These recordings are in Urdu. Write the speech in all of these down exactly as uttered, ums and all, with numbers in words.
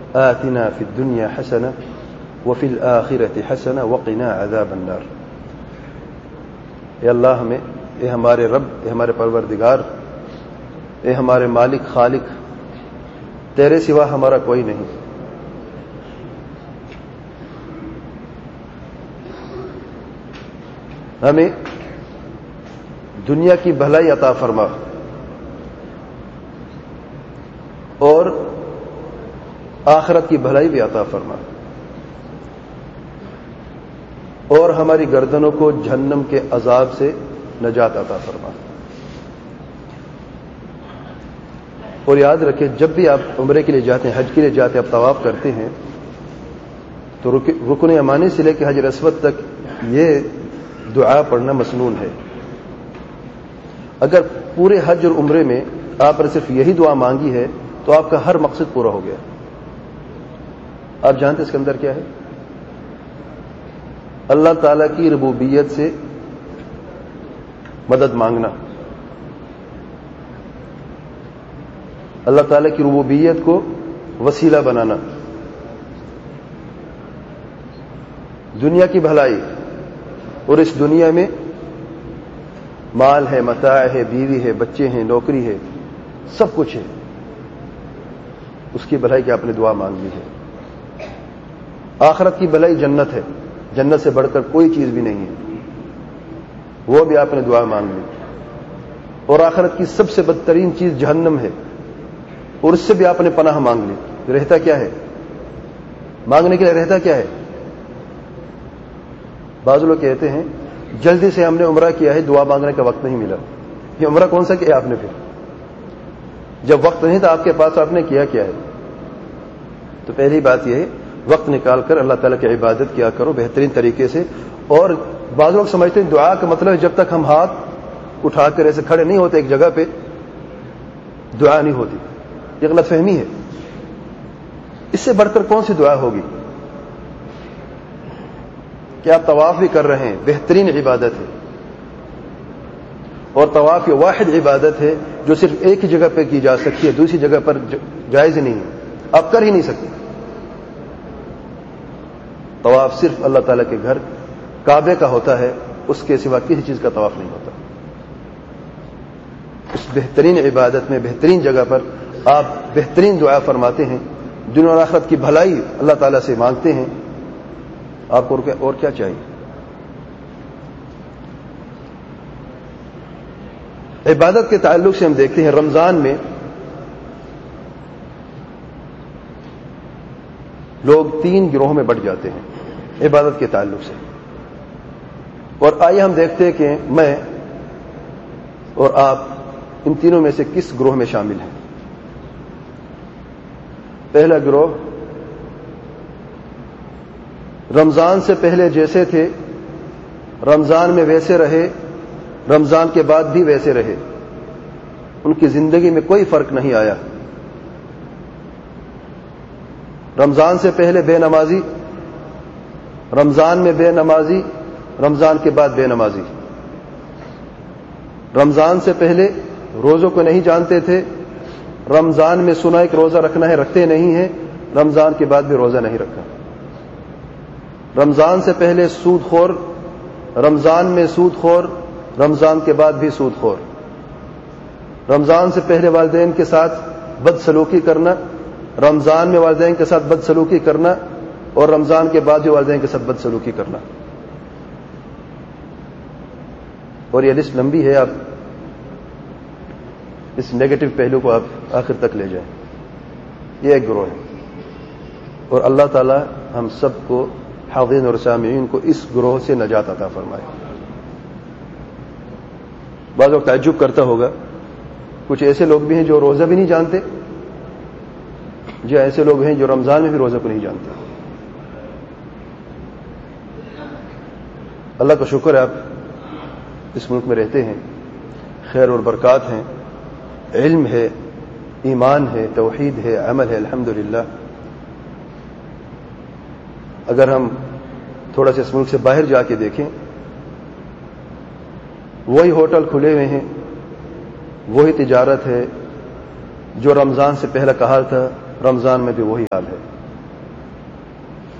آتنا فی الدنیا حسنہ وفی الآخرۃ حسنہ وقنا عذاب النار۔ اے اللہ ہمیں، اے ہمارے رب، اے ہمارے پروردگار، اے ہمارے مالک خالق، تیرے سوا ہمارا کوئی نہیں، ہمیں دنیا کی بھلائی عطا فرما اور آخرت کی بھلائی بھی عطا فرما، اور ہماری گردنوں کو جہنم کے عذاب سے نجات عطا فرما۔ اور یاد رکھیں، جب بھی آپ عمرے کے لیے جاتے ہیں، حج کے لیے جاتے ہیں، آپ طواف کرتے ہیں، تو رکن یمانی سے لے کے حجر اسود تک یہ دعا پڑھنا مسنون ہے۔ اگر پورے حج اور عمرے میں آپ نے صرف یہی دعا مانگی ہے تو آپ کا ہر مقصد پورا ہو گیا۔ آپ جانتے اس کے اندر کیا ہے؟ اللہ تعالی کی ربوبیت سے مدد مانگنا، اللہ تعالی کی ربوبیت کو وسیلہ بنانا، دنیا کی بھلائی، اور اس دنیا میں مال ہے، متاع ہے، بیوی ہے، بچے ہیں، نوکری ہے، سب کچھ ہے، اس کی بھلائی کی آپ نے دعا مانگ لی ہے۔ آخرت کی بھلائی جنت ہے، جنت سے بڑھ کر کوئی چیز بھی نہیں ہے، وہ بھی آپ نے دعا مانگ لی۔ اور آخرت کی سب سے بدترین چیز جہنم ہے، اور اس سے بھی آپ نے پناہ مانگ لی۔ رہتا کیا ہے؟ مانگنے کے لیے رہتا کیا ہے؟ بعض لوگ کہتے ہیں جلدی سے ہم نے عمرہ کیا ہے، دعا مانگنے کا وقت نہیں ملا۔ یہ عمرہ کون سا کیا آپ نے؟ پھر جب وقت نہیں تھا آپ کے پاس، آپ نے کیا کیا ہے؟ تو پہلی بات یہ ہے، وقت نکال کر اللہ تعالیٰ کی عبادت کیا کرو بہترین طریقے سے۔ اور بعض لوگ سمجھتے ہیں دعا کا مطلب ہے جب تک ہم ہاتھ اٹھا کر ایسے کھڑے نہیں ہوتے ایک جگہ پہ، دعا نہیں ہوتی۔ یہ غلط فہمی ہے۔ اس سے بڑھ کر کون سی دعا ہوگی؟ کہ آپ طواف بھی کر رہے ہیں، بہترین عبادت ہے، اور طواف یہ واحد عبادت ہے جو صرف ایک ہی جگہ پہ کی جا سکتی ہے، دوسری جگہ پر جائز ہی نہیں ہے، آپ کر ہی نہیں سکتے۔ طواف صرف اللہ تعالیٰ کے گھر کعبے کا ہوتا ہے، اس کے سوا کسی چیز کا طواف نہیں ہوتا۔ اس بہترین عبادت میں، بہترین جگہ پر آپ بہترین دعا فرماتے ہیں، دنیا اور آخرت کی بھلائی اللہ تعالیٰ سے مانگتے ہیں، آپ کو اور کیا چاہیے؟ عبادت کے تعلق سے ہم دیکھتے ہیں رمضان میں لوگ تین گروہوں میں بٹ جاتے ہیں عبادت کے تعلق سے، اور آئیے ہم دیکھتے ہیں کہ میں اور آپ ان تینوں میں سے کس گروہ میں شامل ہیں۔ پہلا گروہ، رمضان سے پہلے جیسے تھے رمضان میں ویسے رہے، رمضان کے بعد بھی ویسے رہے، ان کی زندگی میں کوئی فرق نہیں آیا۔ رمضان سے پہلے بے نمازی، رمضان میں بے نمازی، رمضان کے بعد بے نمازی۔ رمضان سے پہلے روزوں کو نہیں جانتے تھے، رمضان میں سنا کہ روزہ رکھنا ہے، رکھتے نہیں ہیں، رمضان کے بعد بھی روزہ نہیں رکھا۔ رمضان سے پہلے سود خور، رمضان میں سود خور، رمضان کے بعد بھی سود خور۔ رمضان سے پہلے والدین کے ساتھ بد سلوکی کرنا، رمضان میں والدین کے ساتھ بد سلوکی کرنا، اور رمضان کے بعد بھی والدین کے ساتھ بد سلوکی کرنا۔ اور یہ لسٹ لمبی ہے، آپ اس نیگیٹو پہلو کو آپ آخر تک لے جائیں۔ یہ ایک گروہ ہے، اور اللہ تعالی ہم سب کو، حاضرین اور سامعین کو، اس گروہ سے نجات عطا فرمائے۔ بعض لوگ تعجب کرتا ہوگا، کچھ ایسے لوگ بھی ہیں جو روزہ بھی نہیں جانتے، جو ایسے لوگ ہیں جو رمضان میں بھی روزہ کو نہیں جانتے۔ اللہ کا شکر ہے آپ اس ملک میں رہتے ہیں، خیر اور برکات ہیں، علم ہے، ایمان ہے، توحید ہے، عمل ہے، الحمدللہ۔ اگر ہم تھوڑا سا اس ملک سے باہر جا کے دیکھیں، وہی ہوٹل کھلے ہوئے ہیں، وہی تجارت ہے جو رمضان سے پہلے کا حال تھا، رمضان میں بھی وہی حال ہے۔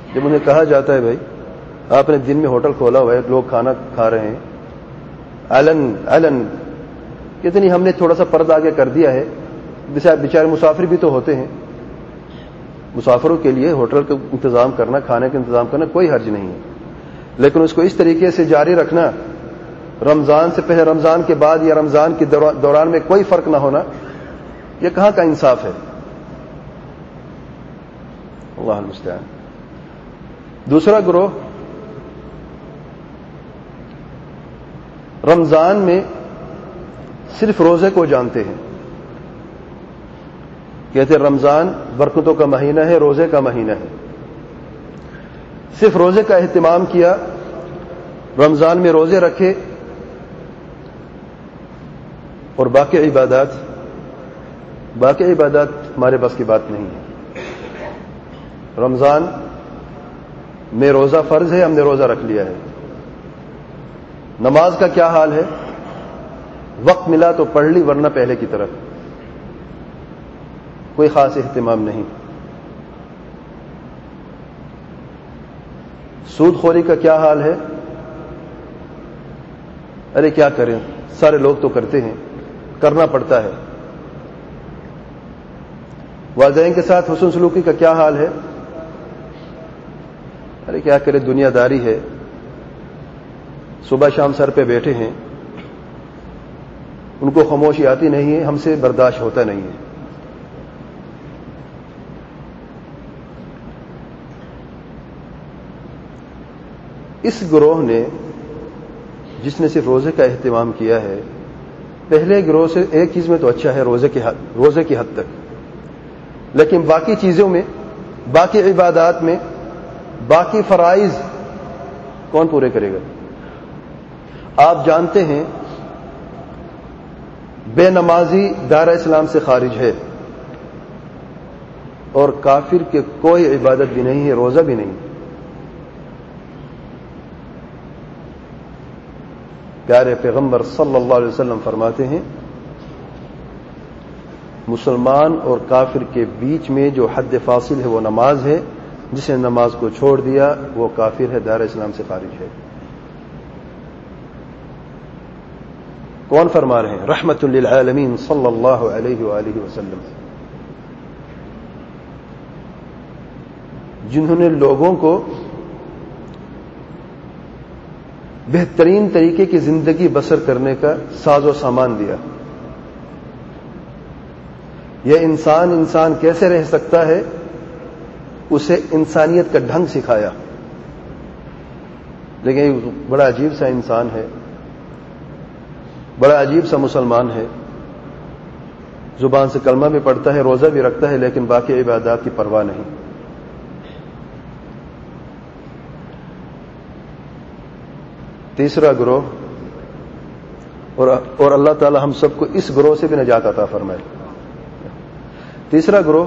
جب انہیں کہا جاتا ہے بھائی آپ نے دن میں ہوٹل کھولا ہوا ہے, لوگ کھانا کھا رہے ہیں علن علن, اتنی ہم نے تھوڑا سا پردہ آگے کر دیا ہے, بیچارے مسافر بھی تو ہوتے ہیں, مسافروں کے لیے ہوٹل کا انتظام کرنا, کھانے کا انتظام کرنا کوئی حرج نہیں ہے, لیکن اس کو اس طریقے سے جاری رکھنا رمضان سے پہلے, رمضان کے بعد یا رمضان کے دوران میں کوئی فرق نہ ہونا, یہ کہاں کا انصاف ہے؟ اللہ المستعان. دوسرا گروہ رمضان میں صرف روزے کو جانتے ہیں, کہتے ہیں رمضان برکتوں کا مہینہ ہے, روزے کا مہینہ ہے, صرف روزے کا اہتمام کیا, رمضان میں روزے رکھے اور باقی عبادات باقی عبادات ہمارے بس کی بات نہیں ہے. رمضان میں روزہ فرض ہے, ہم نے روزہ رکھ لیا ہے. نماز کا کیا حال ہے؟ وقت ملا تو پڑھ لی, ورنہ پہلے کی طرف کوئی خاص اہتمام نہیں. سود خوری کا کیا حال ہے؟ ارے کیا کریں, سارے لوگ تو کرتے ہیں, کرنا پڑتا ہے. والدین کے ساتھ حسن سلوکی کا کیا حال ہے؟ ارے کیا کرے, دنیا داری ہے, صبح شام سر پہ بیٹھے ہیں, ان کو خاموشی آتی نہیں ہے, ہم سے برداشت ہوتا نہیں ہے. اس گروہ نے جس نے صرف روزے کا اہتمام کیا ہے, پہلے گروہ سے ایک چیز میں تو اچھا ہے, روزے کی حد روزے کی حد تک, لیکن باقی چیزوں میں, باقی عبادات میں, باقی فرائض کون پورے کرے گا؟ آپ جانتے ہیں بے نمازی دائرہ اسلام سے خارج ہے, اور کافر کے کوئی عبادت بھی نہیں ہے, روزہ بھی نہیں. پیارے پیغمبر صلی اللہ علیہ وسلم فرماتے ہیں مسلمان اور کافر کے بیچ میں جو حد فاصل ہے وہ نماز ہے, جس نے نماز کو چھوڑ دیا وہ کافر ہے, دائرہ اسلام سے خارج ہے. کون فرما رہے ہیں؟ رحمت للعالمین صلی اللہ علیہ وآلہ وسلم, جنہوں نے لوگوں کو بہترین طریقے کی زندگی بسر کرنے کا ساز و سامان دیا. یہ انسان انسان کیسے رہ سکتا ہے, اسے انسانیت کا ڈھنگ سکھایا. لیکن یہ بڑا عجیب سا انسان ہے, بڑا عجیب سا مسلمان ہے, زبان سے کلمہ بھی پڑھتا ہے, روزہ بھی رکھتا ہے, لیکن باقی عبادات کی پرواہ نہیں. تیسرا گروہ, اور اور اللہ تعالی ہم سب کو اس گروہ سے بھی نجات عطا فرمائے. تیسرا گروہ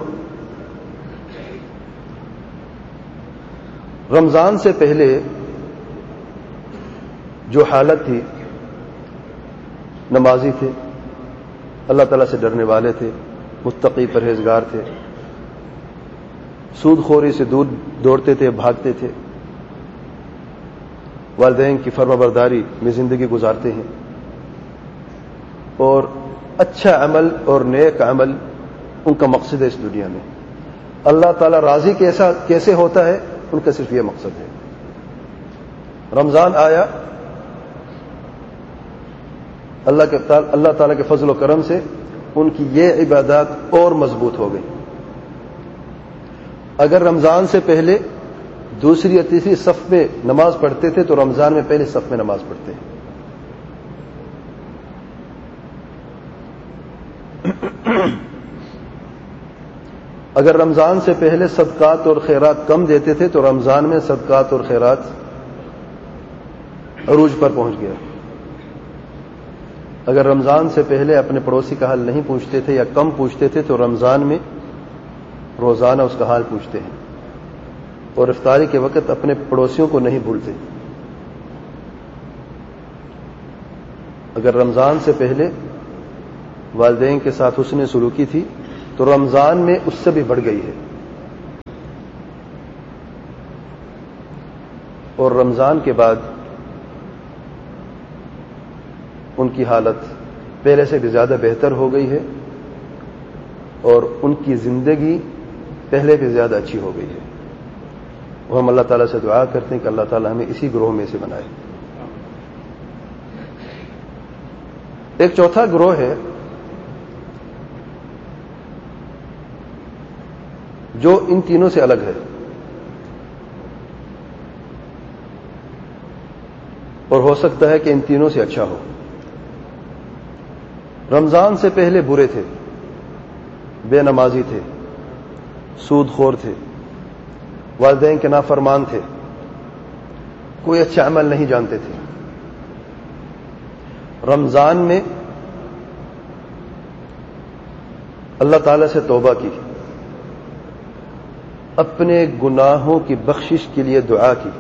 رمضان سے پہلے جو حالت تھی, نمازی تھے, اللہ تعالیٰ سے ڈرنے والے تھے, متقی پرہیزگار تھے, سود خوری سے دور دوڑتے تھے, بھاگتے تھے, والدین کی فرما برداری میں زندگی گزارتے ہیں, اور اچھا عمل اور نیک عمل ان کا مقصد ہے اس دنیا میں. اللہ تعالیٰ راضی کیسا کیسے ہوتا ہے, ان کا صرف یہ مقصد ہے. رمضان آیا, اللہ کے اللہ تعالیٰ کے فضل و کرم سے ان کی یہ عبادات اور مضبوط ہو گئی. اگر رمضان سے پہلے دوسری یا تیسری صف میں نماز پڑھتے تھے تو رمضان میں پہلے صف میں نماز پڑھتے ہیں. اگر رمضان سے پہلے صدقات اور خیرات کم دیتے تھے تو رمضان میں صدقات اور خیرات عروج پر پہنچ گیا. اگر رمضان سے پہلے اپنے پڑوسی کا حال نہیں پوچھتے تھے یا کم پوچھتے تھے تو رمضان میں روزانہ اس کا حال پوچھتے ہیں, اور افطاری کے وقت اپنے پڑوسیوں کو نہیں بھولتے. اگر رمضان سے پہلے والدین کے ساتھ حسن سلوکی تھی تو رمضان میں اس سے بھی بڑھ گئی ہے. اور رمضان کے بعد ان کی حالت پہلے سے بھی زیادہ بہتر ہو گئی ہے اور ان کی زندگی پہلے بھی زیادہ اچھی ہو گئی ہے. وہ ہم اللہ تعالیٰ سے دعا کرتے ہیں کہ اللہ تعالیٰ ہمیں اسی گروہ میں سے بنائے. ایک چوتھا گروہ ہے جو ان تینوں سے الگ ہے اور ہو سکتا ہے کہ ان تینوں سے اچھا ہو. رمضان سے پہلے برے تھے، بے نمازی تھے، سود خور تھے، والدین کے نافرمان تھے، کوئی اچھا عمل نہیں جانتے تھے. رمضان میں اللہ تعالی سے توبہ کی، اپنے گناہوں کی بخشش کے لیے دعا کی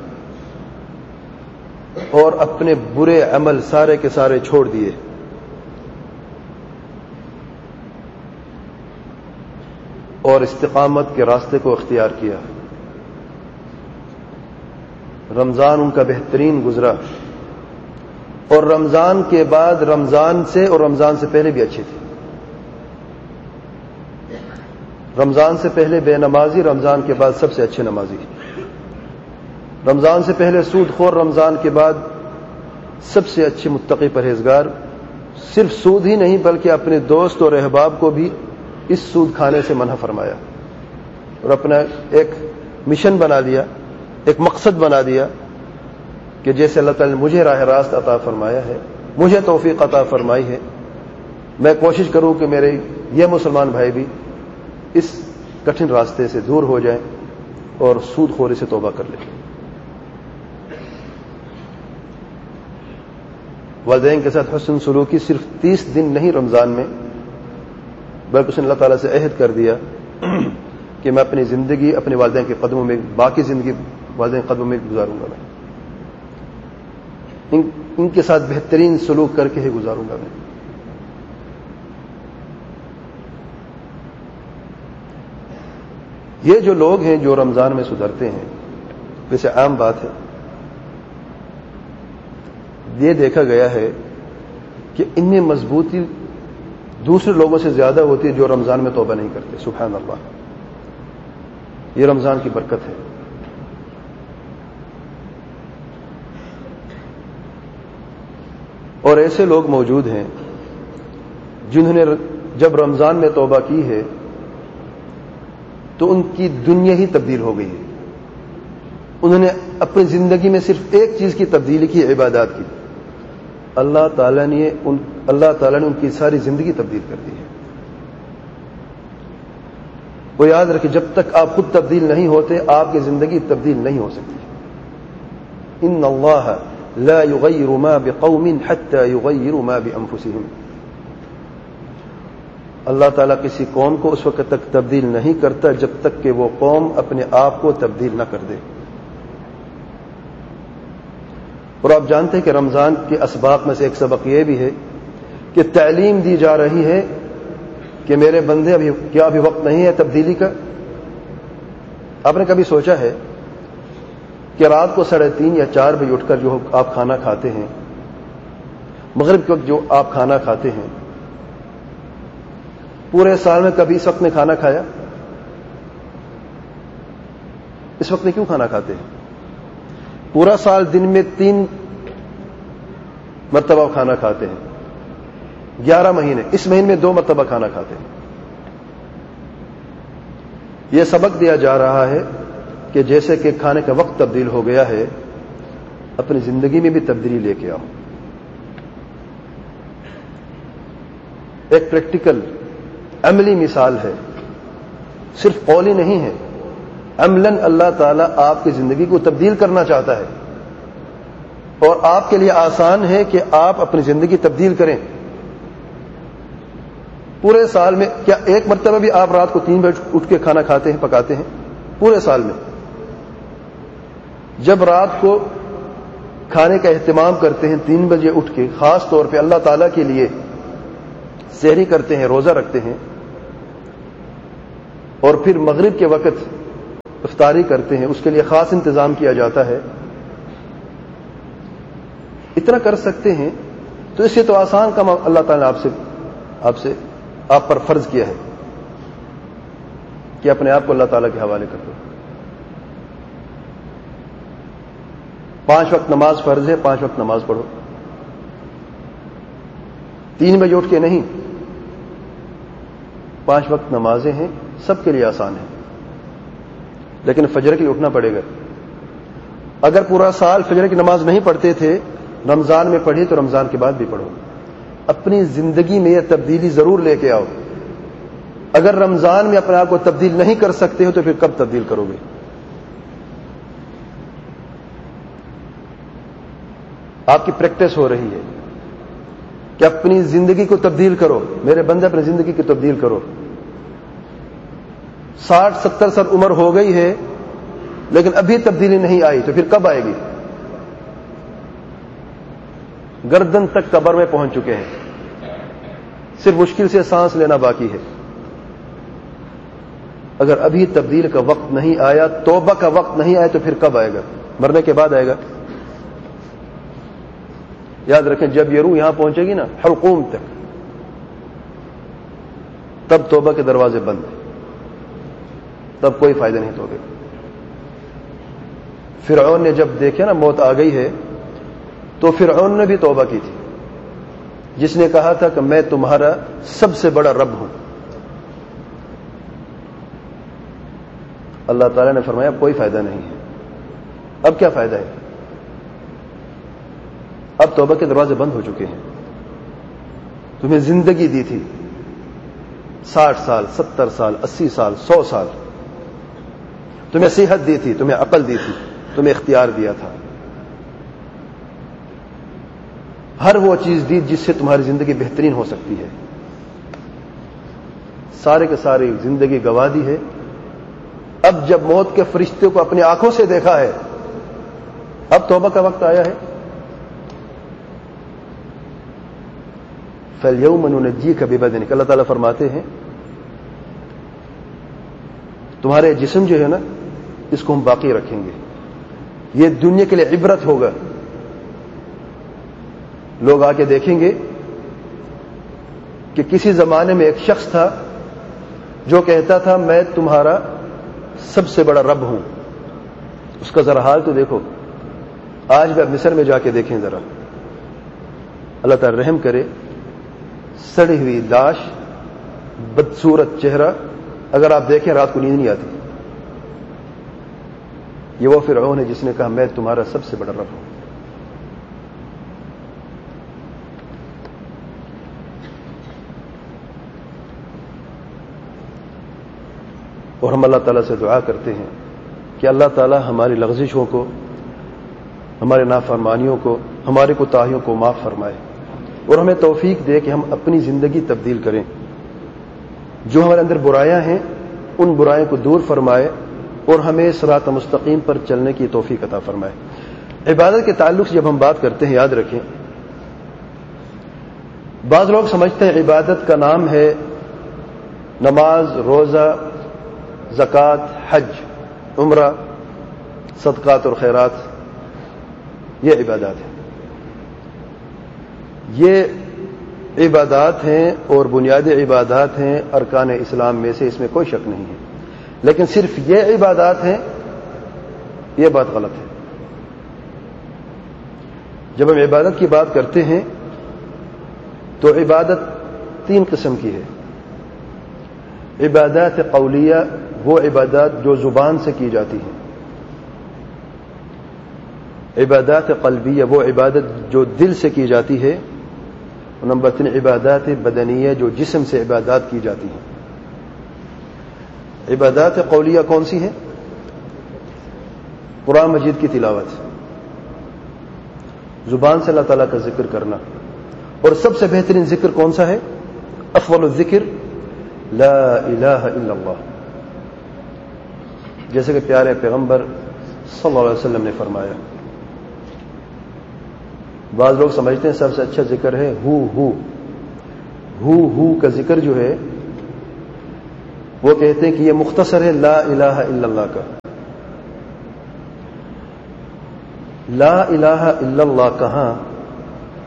اور اپنے برے عمل سارے کے سارے چھوڑ دیے. اور استقامت کے راستے کو اختیار کیا. رمضان ان کا بہترین گزرا اور رمضان کے بعد رمضان سے اور رمضان سے پہلے بھی اچھے تھے. رمضان سے پہلے بے نمازی، رمضان کے بعد سب سے اچھے نمازی. رمضان سے پہلے سود خور، رمضان کے بعد سب سے اچھے متقی پرہیزگار. صرف سود ہی نہیں بلکہ اپنے دوست اور احباب کو بھی اس سود کھانے سے منع فرمایا اور اپنا ایک مشن بنا دیا، ایک مقصد بنا دیا کہ جیسے اللہ تعالی نے مجھے راہ راست عطا فرمایا ہے، مجھے توفیق عطا فرمائی ہے، میں کوشش کروں کہ میرے یہ مسلمان بھائی بھی اس کٹھن راستے سے دور ہو جائیں اور سود خوری سے توبہ کر لیں. والدین کے ساتھ حسن سلوکی صرف تیس دن نہیں رمضان میں، بلکہ اس نے اللہ تعالیٰ سے عہد کر دیا کہ میں اپنی زندگی اپنے والدین کے قدموں میں، باقی زندگی والدین کے قدموں میں گزاروں گا. میں ان, ان کے ساتھ بہترین سلوک کر کے ہی گزاروں گا. میں یہ جو لوگ ہیں جو رمضان میں سدھرتے ہیں، ویسے عام بات ہے، یہ دیکھا گیا ہے کہ ان میں مضبوطی دوسرے لوگوں سے زیادہ ہوتی ہے جو رمضان میں توبہ نہیں کرتے. سبحان اللہ، یہ رمضان کی برکت ہے. اور ایسے لوگ موجود ہیں جنہوں نے جب رمضان میں توبہ کی ہے تو ان کی دنیا ہی تبدیل ہو گئی ہے. انہوں نے اپنی زندگی میں صرف ایک چیز کی تبدیلی کی، عبادات کی. اللہ تعالیٰ نے ان اللہ تعالیٰ نے ان کی ساری زندگی تبدیل کر دی ہے. وہ یاد رکھیں، جب تک آپ خود تبدیل نہیں ہوتے آپ کی زندگی تبدیل نہیں ہو سکتی. ان اللہ لا یغیر ما بقوم حتى یغیروا ما بانفسهم. اللہ تعالیٰ کسی قوم کو اس وقت تک تبدیل نہیں کرتا جب تک کہ وہ قوم اپنے آپ کو تبدیل نہ کر دے. اور آپ جانتے ہیں کہ رمضان کے اسباق میں سے ایک سبق یہ بھی ہے کہ تعلیم دی جا رہی ہے کہ میرے بندے ابھی کیا ابھی وقت نہیں ہے تبدیلی کا. آپ نے کبھی سوچا ہے کہ رات کو ساڑھے تین یا چار بجے اٹھ کر جو آپ کھانا کھاتے ہیں، مغرب کے وقت جو آپ کھانا کھاتے ہیں، پورے سال میں کبھی اس وقت میں کھانا کھایا؟ اس وقت میں کیوں کھانا کھاتے ہیں؟ پورا سال دن میں تین مرتبہ کھانا کھاتے ہیں، گیارہ مہینے، اس مہینے میں دو مرتبہ کھانا کھاتے ہیں. یہ سبق دیا جا رہا ہے کہ جیسے کہ کھانے کا وقت تبدیل ہو گیا ہے، اپنی زندگی میں بھی تبدیلی لے کے آؤ. ایک پریکٹیکل عملی مثال ہے، صرف قولی نہیں ہے. عملاً اللہ تعالیٰ آپ کی زندگی کو تبدیل کرنا چاہتا ہے اور آپ کے لیے آسان ہے کہ آپ اپنی زندگی تبدیل کریں. پورے سال میں کیا ایک مرتبہ بھی آپ رات کو تین بجے اٹھ کے کھانا کھاتے ہیں، پکاتے ہیں؟ پورے سال میں جب رات کو کھانے کا اہتمام کرتے ہیں تین بجے اٹھ کے، خاص طور پہ اللہ تعالیٰ کے لیے سحری کرتے ہیں، روزہ رکھتے ہیں، اور پھر مغرب کے وقت افطاری کرتے ہیں، اس کے لیے خاص انتظام کیا جاتا ہے، اتنا کر سکتے ہیں تو اس سے تو آسان کام اللہ تعالیٰ نے آپ سے آپ سے آپ پر فرض کیا ہے کہ اپنے آپ کو اللہ تعالیٰ کے حوالے کر دو. پانچ وقت نماز فرض ہے, پانچ وقت نماز پڑھو. تین بجے اٹھ کے نہیں, پانچ وقت نمازیں ہیں, سب کے لیے آسان ہے, لیکن فجر کے لیے اٹھنا پڑے گا. اگر پورا سال فجر کی نماز نہیں پڑھتے تھے, رمضان میں پڑھی تو رمضان کے بعد بھی پڑھو. اپنی زندگی میں یہ تبدیلی ضرور لے کے آؤ. اگر رمضان میں اپنے آپ کو تبدیل نہیں کر سکتے ہو تو پھر کب تبدیل کرو گے؟ آپ کی پریکٹس ہو رہی ہے کہ اپنی زندگی کو تبدیل کرو. میرے بندے اپنی زندگی کو تبدیل کرو. ساٹھ ستر سال عمر ہو گئی ہے لیکن ابھی تبدیلی نہیں آئی تو پھر کب آئے گی؟ گردن تک قبر میں پہنچ چکے ہیں, صرف مشکل سے سانس لینا باقی ہے. اگر ابھی تبدیل کا وقت نہیں آیا, توبہ کا وقت نہیں آیا تو پھر کب آئے گا؟ مرنے کے بعد آئے گا. یاد رکھیں, جب یہ روح یہاں پہنچے گی نا حلقوم تک, تب توبہ کے دروازے بند, تب کوئی فائدہ نہیں توبے. فرعون نے جب دیکھا نا موت آ گئی ہے تو فرعون نے بھی توبہ کی تھی, جس نے کہا تھا کہ میں تمہارا سب سے بڑا رب ہوں. اللہ تعالیٰ نے فرمایا اب کوئی فائدہ نہیں ہے. اب کیا فائدہ ہے؟ اب توبہ کے دروازے بند ہو چکے ہیں. تمہیں زندگی دی تھی ساٹھ سال, ستر سال, اسی سال, سو سال. تمہیں صحت دی تھی, تمہیں عقل دی تھی, تمہیں اختیار دیا تھا. ہر وہ چیز دی جس سے تمہاری زندگی بہترین ہو سکتی ہے. سارے کے ساری زندگی گوا دی ہے. اب جب موت کے فرشتے کو اپنی آنکھوں سے دیکھا ہے, اب توبہ کا وقت آیا ہے. فَالْيَوْمَ نُنَجِّيكَ بِبَدَنِكَ, اللہ تعالیٰ فرماتے ہیں تمہارے جسم جو ہے نا اس کو ہم باقی رکھیں گے. یہ دنیا کے لیے عبرت ہوگا. لوگ آ کے دیکھیں گے کہ کسی زمانے میں ایک شخص تھا جو کہتا تھا میں تمہارا سب سے بڑا رب ہوں. اس کا ذرا حال تو دیکھو. آج بھی آپ مصر میں جا کے دیکھیں ذرا, اللہ تعالی رحم کرے, سڑی ہوئی لاش, بدصورت چہرہ, اگر آپ دیکھیں رات کو نیند نہیں آتی. یہ وہ فرعون ہے جس نے کہا میں تمہارا سب سے بڑا رب ہوں. اور ہم اللہ تعالیٰ سے دعا کرتے ہیں کہ اللہ تعالیٰ ہماری لغزشوں کو, ہمارے نافرمانیوں کو, ہماری کوتاہیوں کو معاف فرمائے اور ہمیں توفیق دے کہ ہم اپنی زندگی تبدیل کریں. جو ہمارے اندر برائیاں ہیں ان برائیوں کو دور فرمائے اور ہمیں صراط مستقیم پر چلنے کی توفیق عطا فرمائے. عبادت کے تعلق سے جب ہم بات کرتے ہیں, یاد رکھیں بعض لوگ سمجھتے ہیں عبادت کا نام ہے نماز, روزہ, زکوٰۃ, حج, عمرہ, صدقات اور خیرات, یہ عبادات ہیں. یہ عبادات ہیں اور بنیادی عبادات ہیں ارکان اسلام میں سے, اس میں کوئی شک نہیں ہے. لیکن صرف یہ عبادات ہیں, یہ بات غلط ہے. جب ہم عبادت کی بات کرتے ہیں تو عبادت تین قسم کی ہے. عبادات قولیہ, وہ عبادات جو زبان سے کی جاتی ہیں. عبادات قلبیہ, وہ عبادت جو دل سے کی جاتی ہے. اور نمبر تین عبادات بدنیہ, جو جسم سے عبادات کی جاتی ہیں. عبادات قولیہ کون سی ہیں؟ قرآن مجید کی تلاوت, زبان سے اللہ تعالیٰ کا ذکر کرنا. اور سب سے بہترین ذکر کون سا ہے؟ افضل الذکر لا الہ الا اللہ, جیسے کہ پیارے پیغمبر صلی اللہ علیہ وسلم نے فرمایا. بعض لوگ سمجھتے ہیں سب سے اچھا ذکر ہے ہو ہو ہو ہو کا ذکر جو ہے وہ کہتے ہیں کہ یہ مختصر ہے لا الہ الا اللہ کا. لا الہ الا اللہ کہاں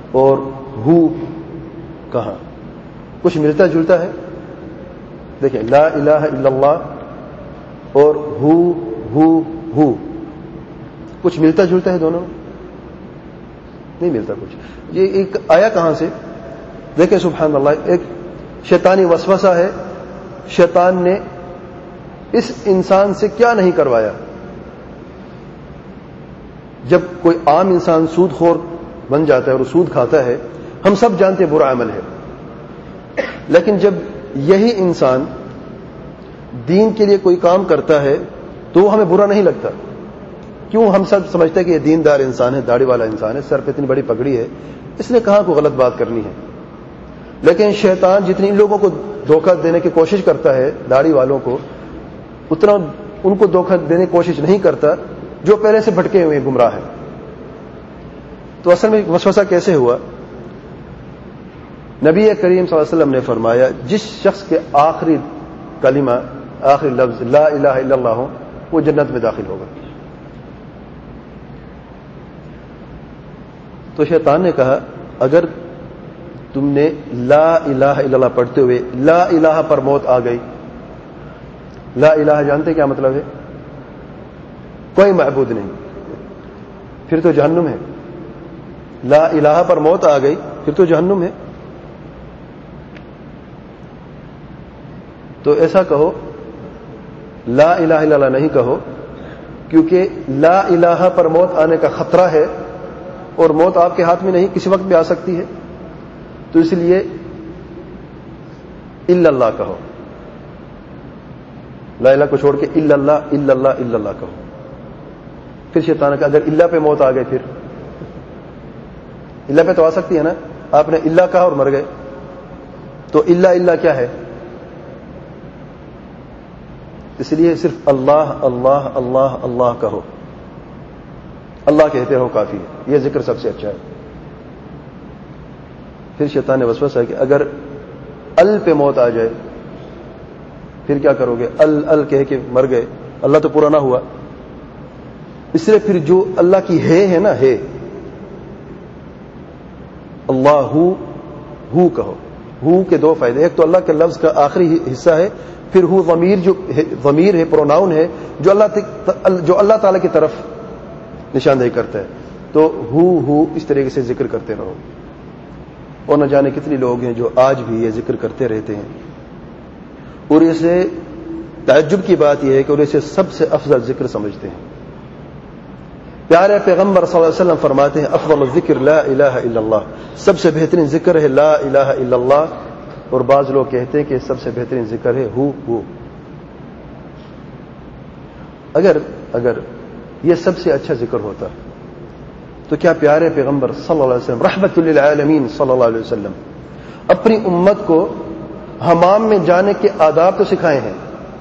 اور ہو کہاں؟ کچھ ملتا جلتا ہے؟ دیکھیں، لا الہ الا اللہ اور ہو ہو ہو کچھ ملتا جلتا ہے دونوں؟ نہیں ملتا کچھ. یہ ایک آیا کہاں سے؟ دیکھیں سبحان اللہ، ایک شیطانی وسوسہ ہے. شیطان نے اس انسان سے کیا نہیں کروایا. جب کوئی عام انسان سود خور بن جاتا ہے اور سود کھاتا ہے، ہم سب جانتے ہیں برا عمل ہے، لیکن جب یہی انسان دین کے لیے کوئی کام کرتا ہے تو وہ ہمیں برا نہیں لگتا. کیوں؟ ہم سب سمجھتے ہیں کہ یہ دیندار انسان ہے، داڑھی والا انسان ہے، سر پہ اتنی بڑی پگڑی ہے، اس نے کہاں کو غلط بات کرنی ہے. لیکن شیطان جتنی ان لوگوں کو دھوکہ دینے کی کوشش کرتا ہے، داڑھی والوں کو، اتنا ان کو دھوکہ دینے کی کوشش نہیں کرتا جو پہلے سے بھٹکے ہوئے گمراہ ہیں. تو اصل میں وسوسہ کیسے ہوا؟ نبی کریم صلی اللہ علیہ وسلم نے فرمایا، جس شخص کے آخری کلمہ، آخری لفظ لا الہ الا اللہ ہو، وہ جنت میں داخل ہوگا. تو شیطان نے کہا، اگر تم نے لا الہ الا اللہ پڑھتے ہوئے لا الہ پر موت آ گئی. لا الہ جانتے کیا مطلب ہے؟ کوئی معبود نہیں، پھر تو جہنم ہے. لا الہ پر موت آ گئی پھر تو جہنم ہے. تو ایسا کہو، لا الہ الا اللہ نہیں کہو، کیونکہ لا الہ پر موت آنے کا خطرہ ہے اور موت آپ کے ہاتھ میں نہیں، کسی وقت بھی آ سکتی ہے. تو اس لیے الا اللہ کہو، لا الہ کو چھوڑ کے الا اللہ الا اللہ الا اللہ کہو. پھر شیطان نے کہا، اگر اللہ پہ موت آ گئے پھر؟ اللہ پہ تو آ سکتی ہے نا، آپ نے اللہ کہا اور مر گئے. تو اللہ اللہ کیا ہے؟ اس لیے صرف اللہ اللہ اللہ اللہ کہو، اللہ کہتے رہو، کافی ہے. یہ ذکر سب سے اچھا ہے. پھر شیطان نے وسوسہ ہے کہ اگر ال پہ موت آ جائے پھر کیا کرو گے؟ ال ال کہہ کے مر گئے، اللہ تو پورا نہ ہوا. اس لیے پھر جو اللہ کی ہے ہے نا، ہے اللہ ہو ہو کہو. ہو کے دو فائدے، ایک تو اللہ کے لفظ کا آخری حصہ ہے، پھر ہو ضمیر جو ضمیر ہے، پروناؤن ہے، جو اللہ جو اللہ تعالی کی طرف نشاندہی کرتا ہے. تو ہو ہو اس طریقے سے ذکر کرتے رہو. اور نہ جانے کتنے لوگ ہیں جو آج بھی یہ ذکر کرتے رہتے ہیں، اور اسے تعجب کی بات یہ ہے کہ اور اسے سب سے افضل ذکر سمجھتے ہیں. پیارے پیغمبر صلی اللہ علیہ وسلم فرماتے ہیں، افضل الذکر لا الہ الا اللہ، سب سے بہترین ذکر ہے لا الہ الا اللہ. اور بعض لوگ کہتے ہیں کہ سب سے بہترین ذکر ہے ہو ہو. اگر اگر یہ سب سے اچھا ذکر ہوتا تو کیا پیارے پیغمبر صلی اللہ علیہ وسلم رحمت للعالمین صلی اللہ علیہ وسلم اپنی امت کو حمام میں جانے کے آداب تو سکھائے ہیں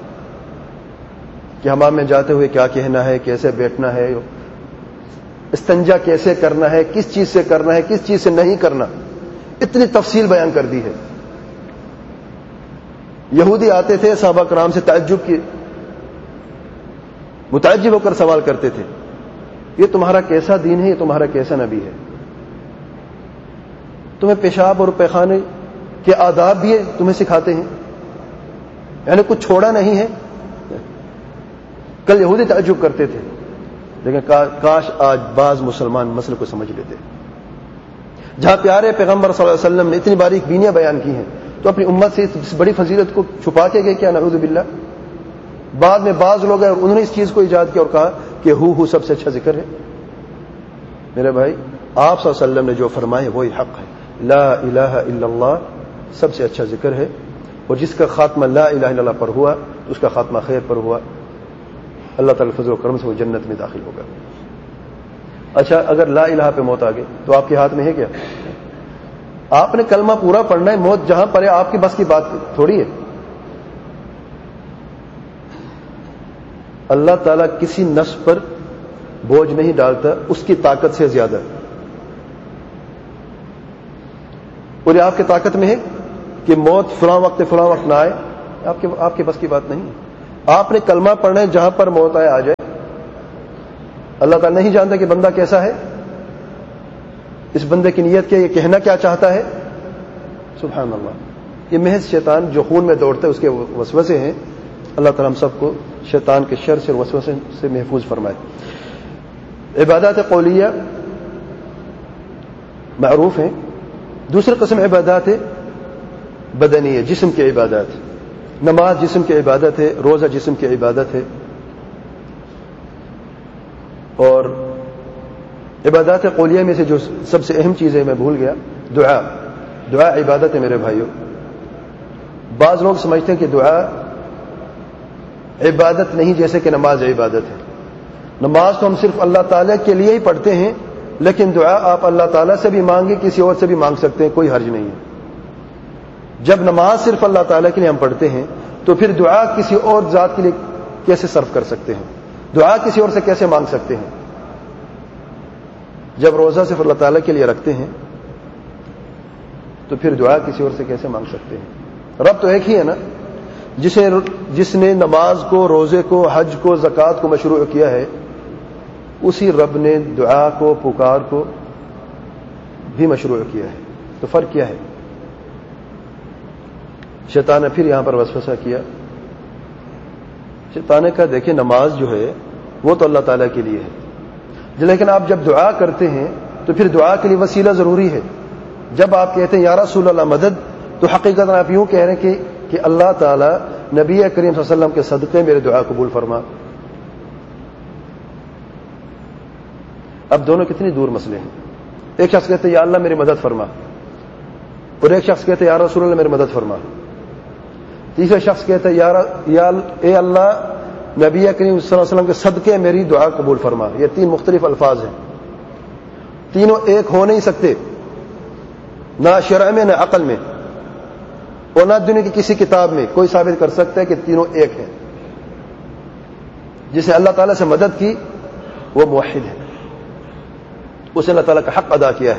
کہ حمام میں جاتے ہوئے کیا کہنا ہے، کیسے بیٹھنا ہے، استنجا کیسے کرنا ہے، کس چیز سے کرنا ہے، کس چیز سے نہیں کرنا، اتنی تفصیل بیان کر دی ہے. یہودی آتے تھے صحابہ کرام سے تعجب کی متعجب ہو کر سوال کرتے تھے، یہ تمہارا کیسا دین ہے، یہ تمہارا کیسا نبی ہے، تمہیں پیشاب اور پیخانے کے آداب بھی تمہیں سکھاتے ہیں، یعنی کچھ چھوڑا نہیں ہے. کل یہودی تعجب کرتے تھے، لیکن کاش آج بعض مسلمان مسئلے کو سمجھ لیتے. جہاں پیارے پیغمبر صلی اللہ علیہ وسلم نے اتنی باریک بینیاں بیان کی ہیں تو اپنی امت سے اس بڑی فضیلت کو چھپا کے گئے کیا؟ نعوذ باللہ. بعد میں بعض لوگ ہیں انہوں نے اس چیز کو ایجاد کیا اور کہا کہ ہو ہو سب سے اچھا ذکر ہے. میرے بھائی، آپ صلی اللہ علیہ وسلم نے جو فرمائے وہی حق ہے. لا الہ الا اللہ سب سے اچھا ذکر ہے، اور جس کا خاتمہ لا الہ الا اللہ پر ہوا تو اس کا خاتمہ خیر پر ہوا. اللہ تعالی فضل و کرم سے وہ جنت میں داخل ہوگا. اچھا، اگر لا الہ پہ موت آ گئی تو آپ کے ہاتھ میں ہے کیا؟ آپ نے کلمہ پورا پڑھنا ہے، موت جہاں پڑے آپ کی بس کی بات تھوڑی ہے. اللہ تعالیٰ کسی نفس پر بوجھ نہیں ڈالتا اس کی طاقت سے زیادہ، اور یہ آپ کی طاقت میں ہے کہ موت فلاں وقت فلاں وقت نہ آئے، آپ کے آپ کے بس کی بات نہیں ہے. آپ نے کلمہ پڑھنا ہے، جہاں پر موت آئے آ جائے. اللہ تعالیٰ نہیں جانتا کہ بندہ کیسا ہے، اس بندے کی نیت کیا, یہ کہنا کیا چاہتا ہے. سبحان اللہ, یہ محض شیطان جو خون میں دوڑتا ہے اس کے وسوسے ہیں. اللہ تعالیٰ ہم سب کو شیطان کے شر سے اور وسوسے سے محفوظ فرمائے. عبادات قولیہ معروف ہیں. دوسری قسم عبادات بدنی ہے, جسم کی عبادات. نماز جسم کی عبادت ہے, روزہ جسم کی عبادت ہے. اور عبادات قولیہ میں سے جو سب سے اہم چیز ہے میں بھول گیا, دعا. دعا عبادت ہے میرے بھائیوں. بعض لوگ سمجھتے ہیں کہ دعا عبادت نہیں, جیسے کہ نماز عبادت ہے. نماز تو ہم صرف اللہ تعالیٰ کے لیے ہی پڑھتے ہیں, لیکن دعا آپ اللہ تعالیٰ سے بھی مانگیں, کسی اور سے بھی مانگ سکتے ہیں, کوئی حرج نہیں ہے. جب نماز صرف اللہ تعالیٰ کے لیے ہم پڑھتے ہیں تو پھر دعا کسی اور ذات کے لیے کیسے صرف کر سکتے ہیں, دعا کسی اور سے کیسے مانگ سکتے ہیں. جب روزہ صرف اللہ تعالیٰ کے لیے رکھتے ہیں تو پھر دعا کسی اور سے کیسے مانگ سکتے ہیں. رب تو ایک ہی ہے نا, جسے جس نے نماز کو, روزے کو, حج کو, زکوٰۃ کو مشروع کیا ہے, اسی رب نے دعا کو, پکار کو بھی مشروع کیا ہے. تو فرق کیا ہے؟ شیطان نے پھر یہاں پر وسوسہ کیا. شیطان نے کہا دیکھیں نماز جو ہے وہ تو اللہ تعالیٰ کے لیے ہے, لیکن آپ جب دعا کرتے ہیں تو پھر دعا کے لیے وسیلہ ضروری ہے. جب آپ کہتے ہیں یا رسول اللہ مدد, تو حقیقت آپ یوں کہہ رہے ہیں کہ, کہ اللہ تعالیٰ نبی کریم صلی اللہ علیہ وسلم کے صدقے میرے دعا قبول فرما. اب دونوں کتنی دور مسئلے ہیں. ایک شخص کہتے ہیں یا اللہ میری مدد فرما, اور ایک شخص کہتے ہیں یا رسول اللہ میری مدد فرما. تیسرا شخص کہتا ہے یا, یا اے اللہ نبی کریم صلی اللہ علیہ وسلم کے صدقے میری دعا قبول فرما. یہ تین مختلف الفاظ ہیں, تینوں ایک ہو نہیں سکتے, نہ شرع میں, نہ عقل میں, اور نہ دنیا کی کسی کتاب میں کوئی ثابت کر سکتا ہے کہ تینوں ایک ہیں. جسے اللہ تعالیٰ سے مدد کی وہ موحد ہے, اسے اللہ تعالیٰ کا حق ادا کیا ہے.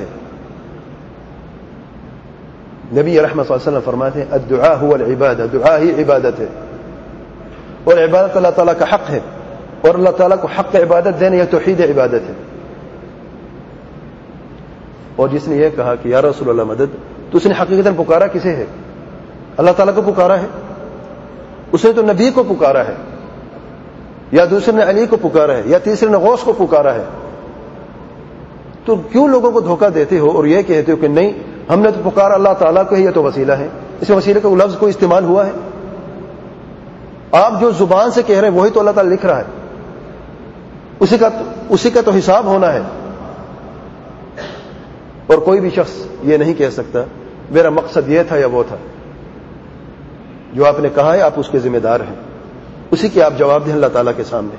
نبی رحمت صلی اللہ علیہ وسلم فرماتے ہیں الدعاء هو العبادہ, دعا ہی عبادت ہے, اور عبادت اللہ تعالیٰ کا حق ہے, اور اللہ تعالیٰ کو حق عبادت دینا یہ توحید عبادت ہے. اور جس نے یہ کہا کہ یا رسول اللہ مدد, تو اس نے حقیقتاً پکارا کسے ہے؟ اللہ تعالیٰ کو پکارا ہے. اس نے تو نبی کو پکارا ہے, یا دوسرے نے علی کو پکارا ہے, یا تیسرے نے غوث کو پکارا ہے. تو کیوں لوگوں کو دھوکہ دیتے ہو اور یہ کہتے ہو کہ نہیں ہم نے تو پکارا اللہ تعالیٰ کو, یہ تو وسیلہ ہے. اس میں وسیلے کا لفظ کو استعمال ہوا ہے. آپ جو زبان سے کہہ رہے ہیں وہی تو اللہ تعالیٰ لکھ رہا ہے, اسی کا اسی کا تو حساب ہونا ہے. اور کوئی بھی شخص یہ نہیں کہہ سکتا میرا مقصد یہ تھا یا وہ تھا. جو آپ نے کہا ہے آپ اس کے ذمہ دار ہیں, اسی کے آپ جواب دیں اللہ تعالیٰ کے سامنے.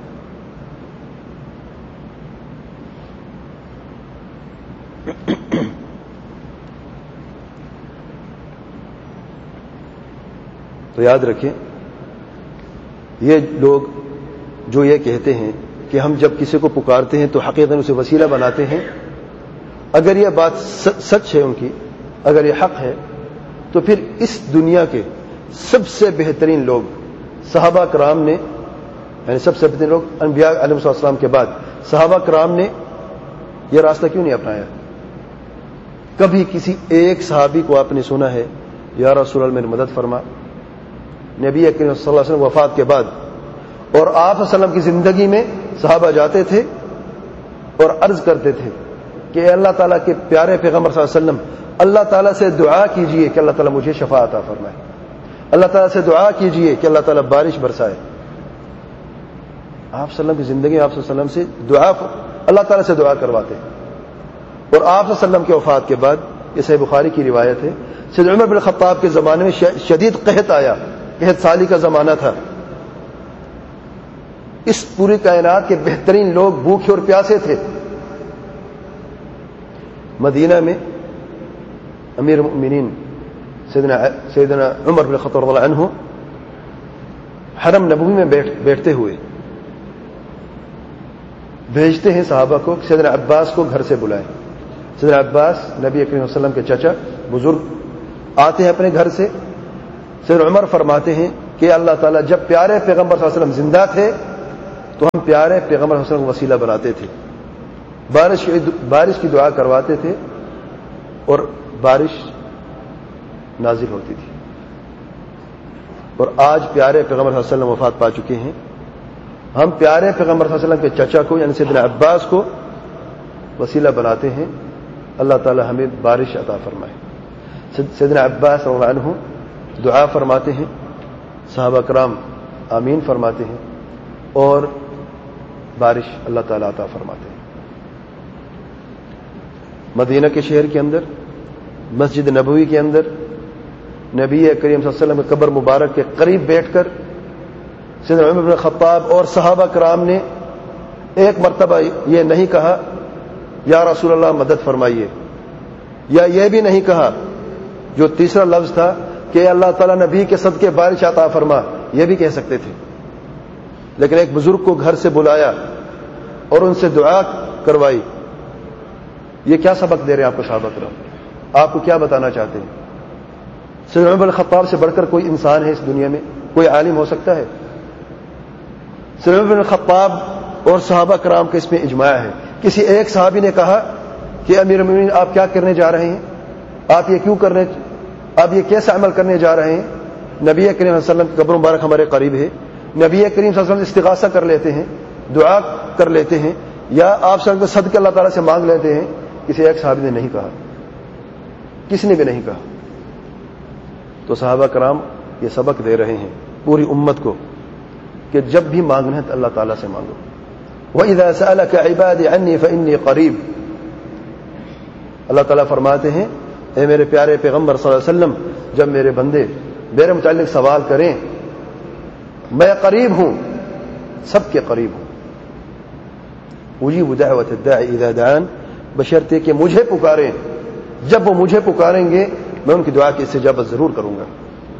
تو یاد رکھیں یہ لوگ جو یہ کہتے ہیں کہ ہم جب کسی کو پکارتے ہیں تو حقیقتاً اسے وسیلہ بناتے ہیں, اگر یہ بات سچ ہے ان کی, اگر یہ حق ہے, تو پھر اس دنیا کے سب سے بہترین لوگ صحابہ کرام نے, یعنی سب سے بہترین لوگ انبیاء علیہ السلام کے بعد صحابہ کرام نے یہ راستہ کیوں نہیں اپنایا؟ کبھی کسی ایک صحابی کو آپ نے سنا ہے یا رسول اللہ میری مدد فرما؟ نبی کریم صلی اللہ علیہ وسلم وفات کے بعد اور آپ صلی اللہ علیہ وسلم کی زندگی میں صحابہ جاتے تھے اور عرض کرتے تھے کہ اللہ تعالیٰ کے پیارے پیغمبر صلی اللہ علیہ وسلم اللہ تعالیٰ سے دعا کیجئے کہ اللہ تعالیٰ مجھے شفاعت عطا فرمائے, اللہ تعالیٰ سے دعا کیجئے کہ اللہ تعالیٰ بارش برسائے. آپ صلی اللہ علیہ وسلم کی زندگی آپ صلی اللہ علیہ وسلم سے دعا, اللہ تعالیٰ سے دعا کرواتے. اور آپ صلی اللہ علیہ وسلم کے وفات کے بعد, یہ صحیح بخاری کی روایت ہے, سیدنا عمر بن خطاب کے زمانے میں شدید قحط آیا, قحط سالی کا زمانہ تھا. اس پوری کائنات کے بہترین لوگ بھوکے اور پیاسے تھے. مدینہ میں امیر المؤمنین سیدنا سیدنا عمر بن خطاب رضی اللہ عنہ حرم نبوی میں بیٹھ بیٹھتے ہوئے بھیجتے ہیں صحابہ کو سیدنا عباس کو گھر سے بلائیں. سیدنا عباس نبی کریم صلی اللہ علیہ وسلم کے چچا بزرگ آتے ہیں اپنے گھر سے. سیدنا عمر فرماتے ہیں کہ اللہ تعالیٰ جب پیارے پیغمبر صلی اللہ علیہ وسلم زندہ تھے تو ہم پیارے پیغمبر صلی اللہ علیہ وسلم کو وسیلہ بناتے تھے, بارش بارش کی دعا کرواتے تھے اور بارش نازل ہوتی تھی. اور آج پیارے پیغمبر صلی اللہ علیہ وسلم وفات پا چکے ہیں. ہم پیارے پیغمبر صلی اللہ علیہ وسلم کے چچا کو یعنی سیدنا عباس کو وسیلہ بناتے ہیں. اللہ تعالی ہمیں بارش عطا فرمائے. سیدنا عباس رضی اللہ عنہ دعا فرماتے ہیں, صحابہ کرام آمین فرماتے ہیں, اور بارش اللہ تعالی عطا فرماتے ہیں. مدینہ کے شہر کے اندر مسجد نبوی کے اندر نبی کریم صلی اللہ علیہ وسلم کے قبر مبارک کے قریب بیٹھ کر سیدنا عمر بن خطاب اور صحابہ کرام نے ایک مرتبہ یہ نہیں کہا یا رسول اللہ مدد فرمائیے, یا یہ بھی نہیں کہا جو تیسرا لفظ تھا کہ اللہ تعالیٰ نبی کے صدقے بارش عطا فرما, یہ بھی کہہ سکتے تھے. لیکن ایک بزرگ کو گھر سے بلایا اور ان سے دعا کروائی. یہ کیا سبق دے رہے ہیں آپ کو صحابہ کرام؟ آپ کو کیا بتانا چاہتے ہیں؟ سیدنا عمر بن خطاب سے بڑھ کر کوئی انسان ہے اس دنیا میں؟ کوئی عالم ہو سکتا ہے؟ سیدنا عمر بن خطاب اور صحابہ کرام کا اس میں اجماع ہے. کسی ایک صحابی نے کہا کہ امیر المومنین آپ کیا کرنے جا رہے ہیں, آپ یہ کیوں کرنے آپ یہ کیسا عمل کرنے جا رہے ہیں؟ نبی کریم صلی اللہ علیہ وسلم کی قبر مبارک ہمارے قریب ہے, نبی کریم صلی اللہ علیہ وسلم استغاثہ کر لیتے ہیں, دعا کر لیتے ہیں, یا آپ صلی صدقے اللہ تعالیٰ سے مانگ لیتے ہیں. کسی ایک صحابی نے نہیں کہا, کسی نے بھی نہیں کہا. تو صحابہ کرام یہ سبق دے رہے ہیں پوری امت کو کہ جب بھی مانگنا ہے تو اللہ تعالیٰ سے مانگو. وَإِذَا سَأَلَكَ عِبَادِي عَنِّي فَإِنِّي قَرِيبٌ. اللہ تعالیٰ فرماتے ہیں اے میرے پیارے پیغمبر صلی اللہ علیہ وسلم, جب میرے بندے میرے متعلق سوال کریں میں قریب ہوں, سب کے قریب ہوں. اجیب دعوت الداعی اذا دعان, بشرطے کہ مجھے پکاریں, جب وہ مجھے پکاریں گے میں ان کی دعا کی استجابت ضرور کروں گا.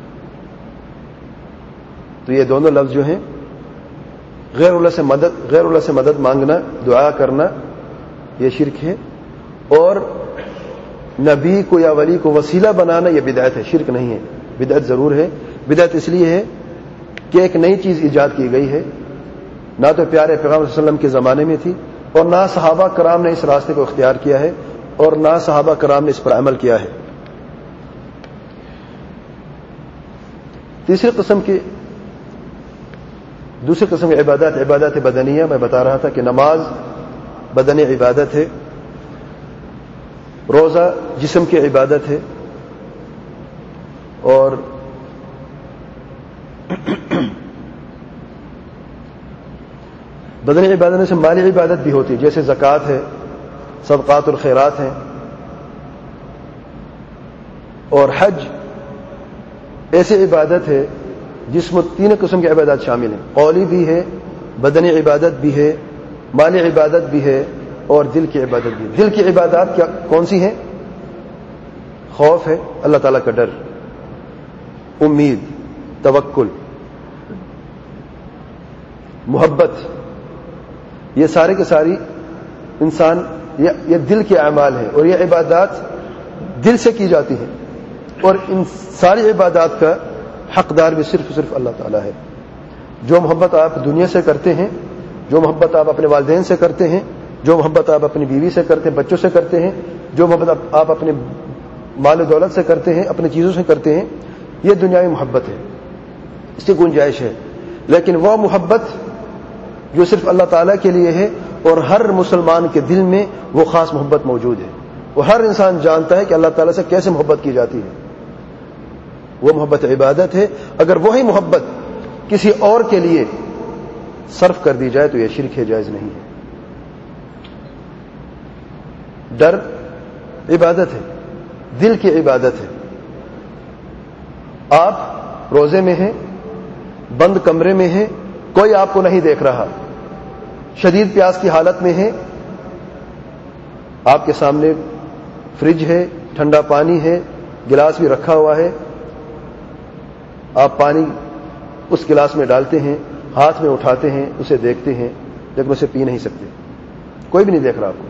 تو یہ دونوں لفظ جو ہیں غیر اللہ سے مدد غیر اللہ سے مدد مانگنا, دعا کرنا, یہ شرک ہے. اور نبی کو یا ولی کو وسیلہ بنانا یہ بدعت ہے, شرک نہیں ہے. بدعت ضرور ہے. بدعت اس لیے ہے کہ ایک نئی چیز ایجاد کی گئی ہے, نہ تو پیارے پیغمبر صلی اللہ علیہ وسلم کے زمانے میں تھی, اور نہ صحابہ کرام نے اس راستے کو اختیار کیا ہے, اور نہ صحابہ کرام نے اس پر عمل کیا ہے. تیسری قسم کی دوسری قسم کی عبادات عبادات بدنیہ. میں بتا رہا تھا کہ نماز بدنی عبادت ہے, روزہ جسم کی عبادت ہے, اور بدنی عبادت سے مالی عبادت بھی ہوتی ہے, جیسے زکوٰۃ ہے, صدقات اور خیرات ہیں, اور حج ایسی عبادت ہے جس میں تین قسم کی عبادات شامل ہیں. قولی بھی ہے, بدنی عبادت بھی ہے, مالی عبادت بھی ہے, اور دل کی عبادت بھی. دل کی عبادات کیا کون سی ہیں؟ خوف ہے, اللہ تعالیٰ کا ڈر, امید, توکل, محبت, یہ سارے کے ساری انسان یہ دل کے اعمال ہیں, اور یہ عبادات دل سے کی جاتی ہیں. اور ان ساری عبادات کا حقدار بھی صرف صرف اللہ تعالیٰ ہے. جو محبت آپ دنیا سے کرتے ہیں, جو محبت آپ اپنے والدین سے کرتے ہیں, جو محبت آپ اپنی بیوی سے کرتے ہیں, بچوں سے کرتے ہیں, جو محبت آپ اپنے مال و دولت سے کرتے ہیں, اپنی چیزوں سے کرتے ہیں, یہ دنیاوی محبت ہے, اس کی گنجائش ہے. لیکن وہ محبت جو صرف اللہ تعالیٰ کے لیے ہے, اور ہر مسلمان کے دل میں وہ خاص محبت موجود ہے. وہ ہر انسان جانتا ہے کہ اللہ تعالیٰ سے کیسے محبت کی جاتی ہے, وہ محبت عبادت ہے. اگر وہی محبت کسی اور کے لیے صرف کر دی جائے تو یہ شرک ہے, جائز نہیں ہے. ڈر عبادت ہے, دل کی عبادت ہے. آپ روزے میں ہیں, بند کمرے میں ہیں, کوئی آپ کو نہیں دیکھ رہا, شدید پیاس کی حالت میں ہیں, آپ کے سامنے فریج ہے, ٹھنڈا پانی ہے, گلاس بھی رکھا ہوا ہے, آپ پانی اس گلاس میں ڈالتے ہیں, ہاتھ میں اٹھاتے ہیں, اسے دیکھتے ہیں, لیکن اسے پی نہیں سکتے. کوئی بھی نہیں دیکھ رہا آپ کو,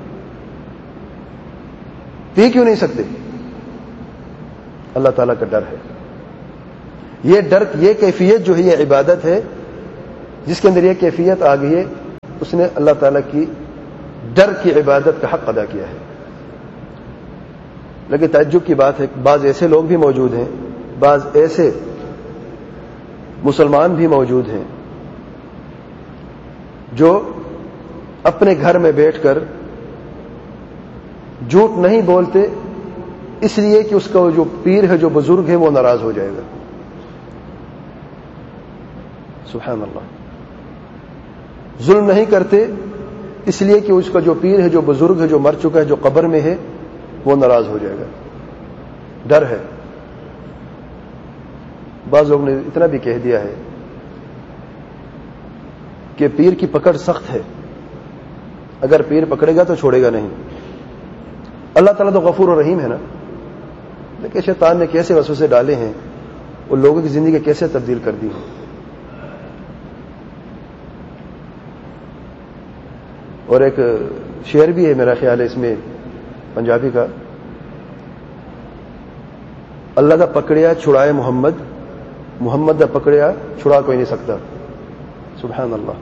پی کیوں نہیں سکتے؟ اللہ تعالیٰ کا ڈر ہے. یہ ڈر, یہ کیفیت جو ہے یہ عبادت ہے. جس کے اندر یہ کیفیت آ گئی ہے اس نے اللہ تعالیٰ کی ڈر کی عبادت کا حق ادا کیا ہے. لیکن تعجب کی بات ہے بعض ایسے لوگ بھی موجود ہیں, بعض ایسے مسلمان بھی موجود ہیں جو اپنے گھر میں بیٹھ کر جھوٹ نہیں بولتے اس لیے کہ اس کا جو پیر ہے, جو بزرگ ہے, وہ ناراض ہو جائے گا. سبحان اللہ. ظلم نہیں کرتے اس لیے کہ اس کا جو پیر ہے, جو بزرگ ہے, جو مر چکا ہے, جو قبر میں ہے, وہ ناراض ہو جائے گا. ڈر ہے. بعض لوگوں نے اتنا بھی کہہ دیا ہے کہ پیر کی پکڑ سخت ہے, اگر پیر پکڑے گا تو چھوڑے گا نہیں. اللہ تعالیٰ تو غفور و رحیم ہے نا, لیکن شیطان نے کیسے وسوسے ڈالے ہیں, اور لوگوں کی زندگی کیسے تبدیل کر دی ہے. اور ایک شعر بھی ہے میرا خیال ہے اس میں پنجابی کا, اللہ دا پکڑیا چھڑائے محمد, محمد دا پکڑیا چھڑا کوئی نہیں سکتا. سبحان اللہ.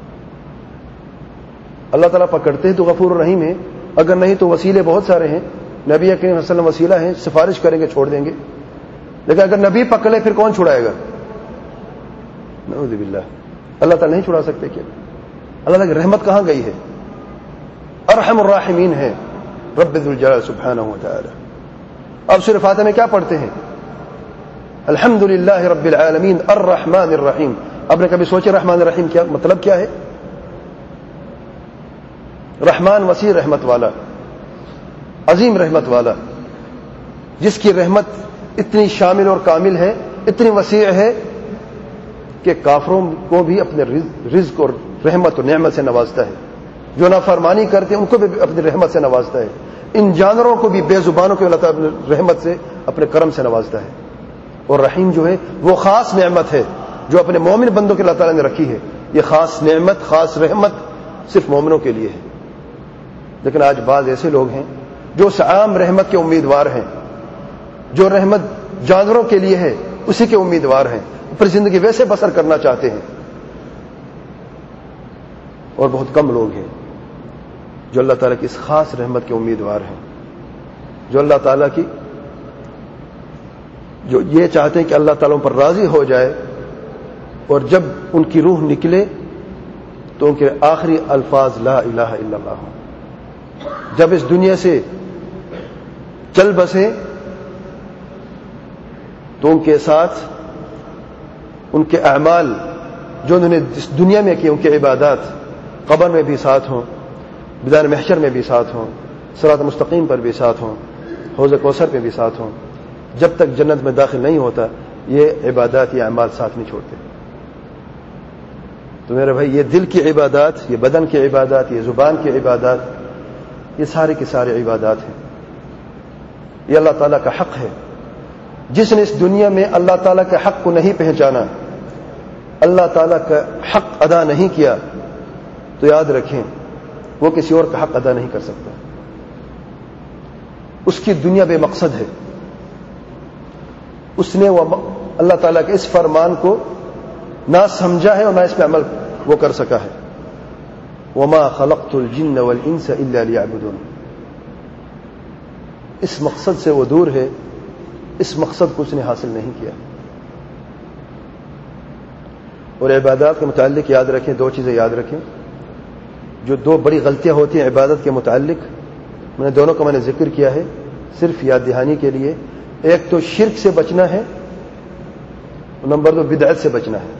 اللہ تعالیٰ پکڑتے ہیں تو غفور الرحیم ہے, اگر نہیں تو وسیلے بہت سارے ہیں. نبی کریم صلی اللہ علیہ وسلم وسیلہ ہیں, سفارش کریں گے چھوڑ دیں گے. لیکن اگر نبی پکڑے پھر کون چھڑائے گا؟ نعوذ باللہ. اللہ تعالیٰ نہیں چھڑا سکتے کیا؟ اللہ تعالیٰ کی رحمت کہاں گئی ہے؟ ارحم الراحمین ہے رب ذو الجلال سبحانہ و تعالی. اب سورہ فاتحہ میں کیا پڑھتے ہیں؟ الحمد للہ رب العالمین الرحمن الرحیم. اب نے کبھی سوچے رحمان الرحیم کیا مطلب کیا ہے؟ رحمان وسیع رحمت والا, عظیم رحمت والا, جس کی رحمت اتنی شامل اور کامل ہے, اتنی وسیع ہے کہ کافروں کو بھی اپنے رزق اور رحمت اور نعمت سے نوازتا ہے. جو نافرمانی کرتے ہیں ان کو بھی اپنی رحمت سے نوازتا ہے. ان جانوروں کو بھی, بے زبانوں کو اللہ تعالیٰ اپنی رحمت سے, اپنے کرم سے نوازتا ہے. اور رحیم جو ہے وہ خاص نعمت ہے جو اپنے مومن بندوں کے اللہ تعالیٰ نے رکھی ہے. یہ خاص نعمت, خاص رحمت صرف مومنوں کے لیے ہے. لیکن آج بعض ایسے لوگ ہیں جو اس عام رحمت کے امیدوار ہیں, جو رحمت جانوروں کے لیے ہے اسی کے امیدوار ہیں, پھر زندگی ویسے بسر کرنا چاہتے ہیں. اور بہت کم لوگ ہیں جو اللہ تعالیٰ کی اس خاص رحمت کے امیدوار ہیں, جو اللہ تعالیٰ کی, جو یہ چاہتے ہیں کہ اللہ تعالیٰ پر راضی ہو جائے, اور جب ان کی روح نکلے تو ان کے آخری الفاظ لا الہ الا اللہ ہوں. جب اس دنیا سے چل بسیں تو ان کے ساتھ ان کے اعمال جو انہوں نے اس دنیا میں کیے, ان کے عبادات قبر میں بھی ساتھ ہوں, میدان محشر میں بھی ساتھ ہوں, صراط مستقیم پر بھی ساتھ ہوں, حوض کوثر پہ بھی ساتھ ہوں. جب تک جنت میں داخل نہیں ہوتا یہ عبادات, یہ اعمال ساتھ نہیں چھوڑتے. تو میرے بھائی, یہ دل کی عبادات, یہ بدن کی عبادات, یہ زبان کی عبادات, یہ سارے کی سارے عبادات ہیں. یہ اللہ تعالیٰ کا حق ہے. جس نے اس دنیا میں اللہ تعالیٰ کے حق کو نہیں پہچانا, اللہ تعالیٰ کا حق ادا نہیں کیا, تو یاد رکھیں وہ کسی اور کا حق ادا نہیں کر سکتا. اس کی دنیا بے مقصد ہے. اس نے وہ اللہ تعالیٰ کے اس فرمان کو نہ سمجھا ہے اور نہ اس پہ عمل وہ کر سکا ہے. وما خلقت الجن والانس الا ليعبدون. اس مقصد سے وہ دور ہے, اس مقصد کو اس نے حاصل نہیں کیا. اور عبادات کے متعلق یاد رکھیں, دو چیزیں یاد رکھیں جو دو بڑی غلطیاں ہوتی ہیں عبادت کے متعلق. میں نے دونوں کا میں نے ذکر کیا ہے صرف یاد دہانی کے لیے. ایک تو شرک سے بچنا ہے, نمبر دو بدعت سے بچنا ہے.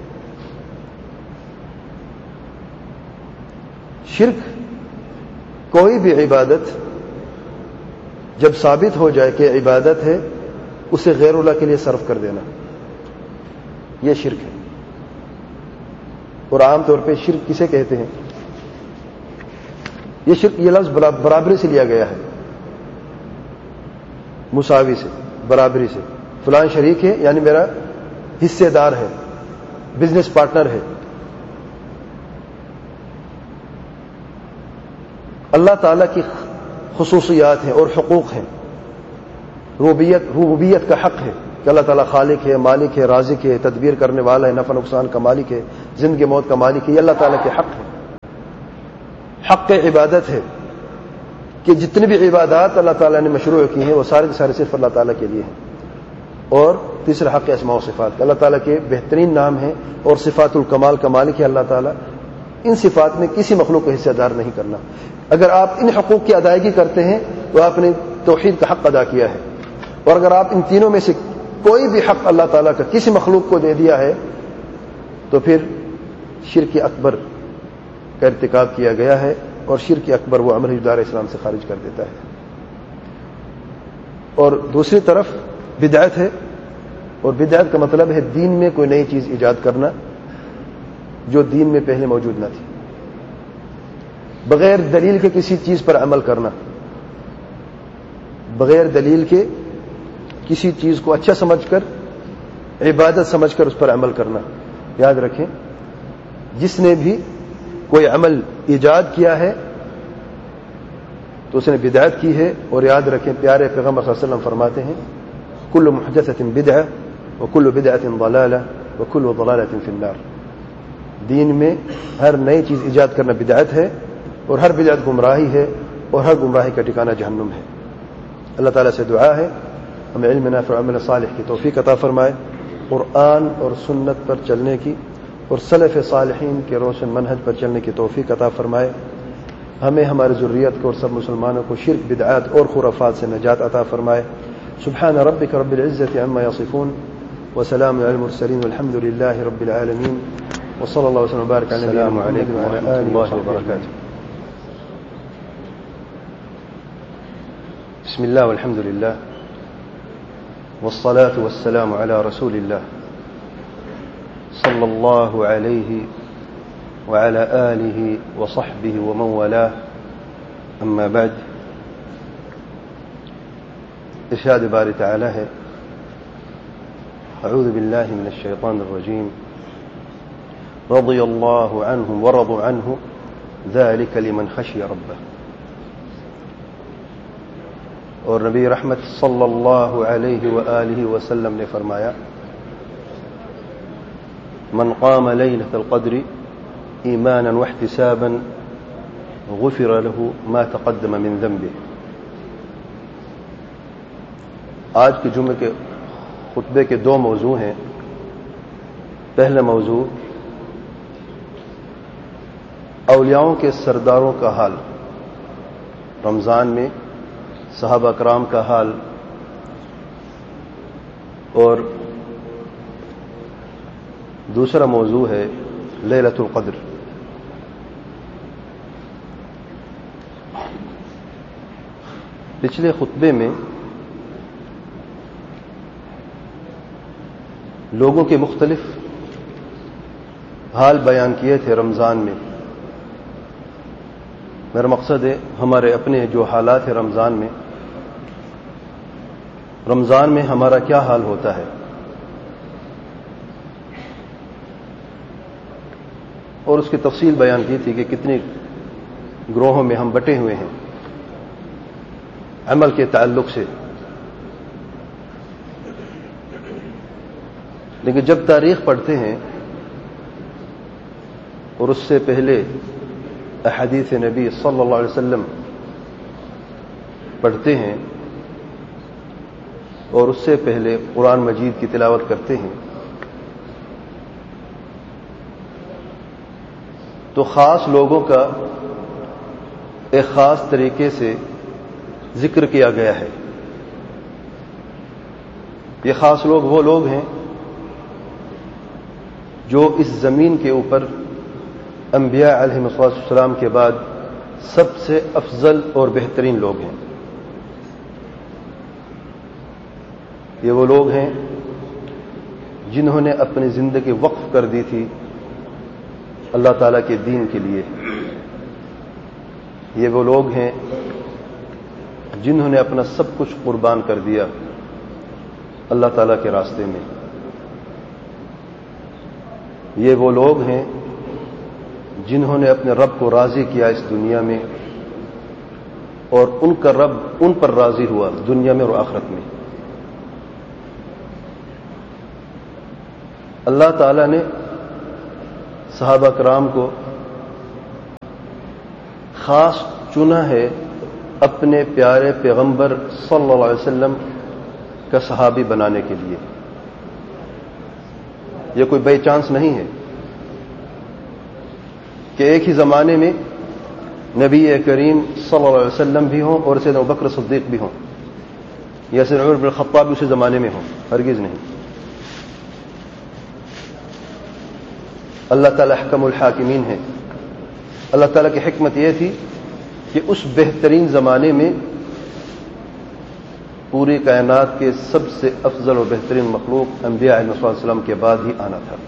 شرک, کوئی بھی عبادت جب ثابت ہو جائے کہ عبادت ہے اسے غیر اللہ کے لیے صرف کر دینا, یہ شرک ہے. اور عام طور پہ شرک کسے کہتے ہیں؟ یہ شرک, یہ لفظ برابری سے لیا گیا ہے, مساوی سے, برابری سے. فلان شریک ہے یعنی میرا حصے دار ہے, بزنس پارٹنر ہے. اللہ تعالیٰ کی خصوصیات ہیں اور حقوق ہیں. ربوبیت ربوبیت کا حق ہے کہ اللہ تعالیٰ خالق ہے, مالک ہے, رازق ہے, تدبیر کرنے والا ہے, نفع نقصان کا مالک ہے, زندگی موت کا مالک ہے. یہ اللہ تعالیٰ کے حق ہے. حق عبادت ہے کہ جتنی بھی عبادات اللہ تعالیٰ نے مشروع کی ہیں وہ سارے کے سارے صرف اللہ تعالیٰ کے لیے ہیں. اور تیسرا حق اسماء و صفات، اللہ تعالیٰ کے بہترین نام ہیں اور صفات الکمال کا مالک ہے اللہ تعالیٰ. ان صفات میں کسی مخلوق کو حصہ دار نہیں کرنا. اگر آپ ان حقوق کی ادائیگی کرتے ہیں تو آپ نے توحید کا حق ادا کیا ہے. اور اگر آپ ان تینوں میں سے کوئی بھی حق اللہ تعالیٰ کا کسی مخلوق کو دے دیا ہے تو پھر شرک اکبر کا ارتکاب کیا گیا ہے، اور شرک اکبر وہ عمل دار اسلام سے خارج کر دیتا ہے. اور دوسری طرف بدعت ہے، اور بدعت کا مطلب ہے دین میں کوئی نئی چیز ایجاد کرنا جو دین میں پہلے موجود نہ تھی، بغیر دلیل کے کسی چیز پر عمل کرنا، بغیر دلیل کے کسی چیز کو اچھا سمجھ کر عبادت سمجھ کر اس پر عمل کرنا. یاد رکھیں، جس نے بھی کوئی عمل ایجاد کیا ہے تو اس نے بدعت کی ہے. اور یاد رکھیں، پیارے پیغمبر صلی اللہ علیہ وسلم فرماتے ہیں کل محدثۃ بدعہ وکل بدعۃ ضلالہ وکل ضلالۃ فی النار. دین میں ہر نئی چیز ایجاد کرنا بدعت ہے، اور ہر بدعت گمراہی ہے، اور ہر گمراہی کا ٹھکانہ جہنم ہے. اللہ تعالیٰ سے دعا ہے ہمیں علم نافع اور عمل صالح کی توفیق عطا فرمائے، قرآن اور سنت پر چلنے کی اور سلف صالحین کے روشن منہج پر چلنے کی توفیق عطا فرمائے. ہمیں ہماری ذریت کو اور سب مسلمانوں کو شرک، بدعات اور خرافات سے نجات عطا فرمائے. سبحان ربک رب العزة عما یصفون وسلام علی المرسلین والحمد للہ رب العالمین وصلی اللہ وسلم وبارک علی نبینا محمد وعلی آلہ وصحبہ وبرکاتہ. بسم اللہ والحمد للہ والصلاة والسلام علی رسول اللہ صلی اللہ علیہ وعلى آلہ وصحبہ ومن والاه. اما بعد، ارشاد باری تعالی ہے اعوذ باللہ من الشیطان الرجیم رضی اللہ عنہم ورضوا عنہ ذلک لمن خشی ربہ. اور نبی رحمت صلی اللہ علیہ وآلہ وسلم نے فرمایا من قام لیلۃ القدر ایمانا واحتسابا غفر له ما تقدم من ذنبه. آج کے جمعے کے خطبے کے دو موضوع ہیں. پہلا موضوع اولیاؤں کے سرداروں کا حال، رمضان میں صحابہ کرام کا حال، اور دوسرا موضوع ہے لیلۃ القدر. پچھلے خطبے میں لوگوں کے مختلف حال بیان کیے تھے رمضان میں. میرا مقصد ہے ہمارے اپنے جو حالات ہیں رمضان میں، رمضان میں ہمارا کیا حال ہوتا ہے، اور اس کی تفصیل بیان کی تھی کہ کتنے گروہوں میں ہم بٹے ہوئے ہیں عمل کے تعلق سے. لیکن جب تاریخ پڑھتے ہیں اور اس سے پہلے احادیث نبی صلی اللہ علیہ وسلم پڑھتے ہیں اور اس سے پہلے قرآن مجید کی تلاوت کرتے ہیں تو خاص لوگوں کا ایک خاص طریقے سے ذکر کیا گیا ہے. یہ خاص لوگ وہ لوگ ہیں جو اس زمین کے اوپر انبیاء علیہ السلام کے بعد سب سے افضل اور بہترین لوگ ہیں. یہ وہ لوگ ہیں جنہوں نے اپنی زندگی وقف کر دی تھی اللہ تعالیٰ کے دین کے لیے. یہ وہ لوگ ہیں جنہوں نے اپنا سب کچھ قربان کر دیا اللہ تعالیٰ کے راستے میں. یہ وہ لوگ ہیں جنہوں نے اپنے رب کو راضی کیا اس دنیا میں، اور ان کا رب ان پر راضی ہوا دنیا میں اور آخرت میں. اللہ تعالیٰ نے صحابہ کرام کو خاص چنا ہے اپنے پیارے پیغمبر صلی اللہ علیہ وسلم کا صحابی بنانے کے لیے. یہ کوئی بائی چانس نہیں ہے کہ ایک ہی زمانے میں نبی کریم صلی اللہ علیہ وسلم بھی ہوں اور سیدنا ابوبکر صدیق بھی ہوں یا سیدنا عمر بن الخطاب بھی اسی زمانے میں ہوں. ہرگز نہیں. اللہ تعالی احکم الحاکمین ہے. اللہ تعالیٰ کی حکمت یہ تھی کہ اس بہترین زمانے میں پوری کائنات کے سب سے افضل اور بہترین مخلوق انبیاء علیہ السلام کے بعد ہی آنا تھا.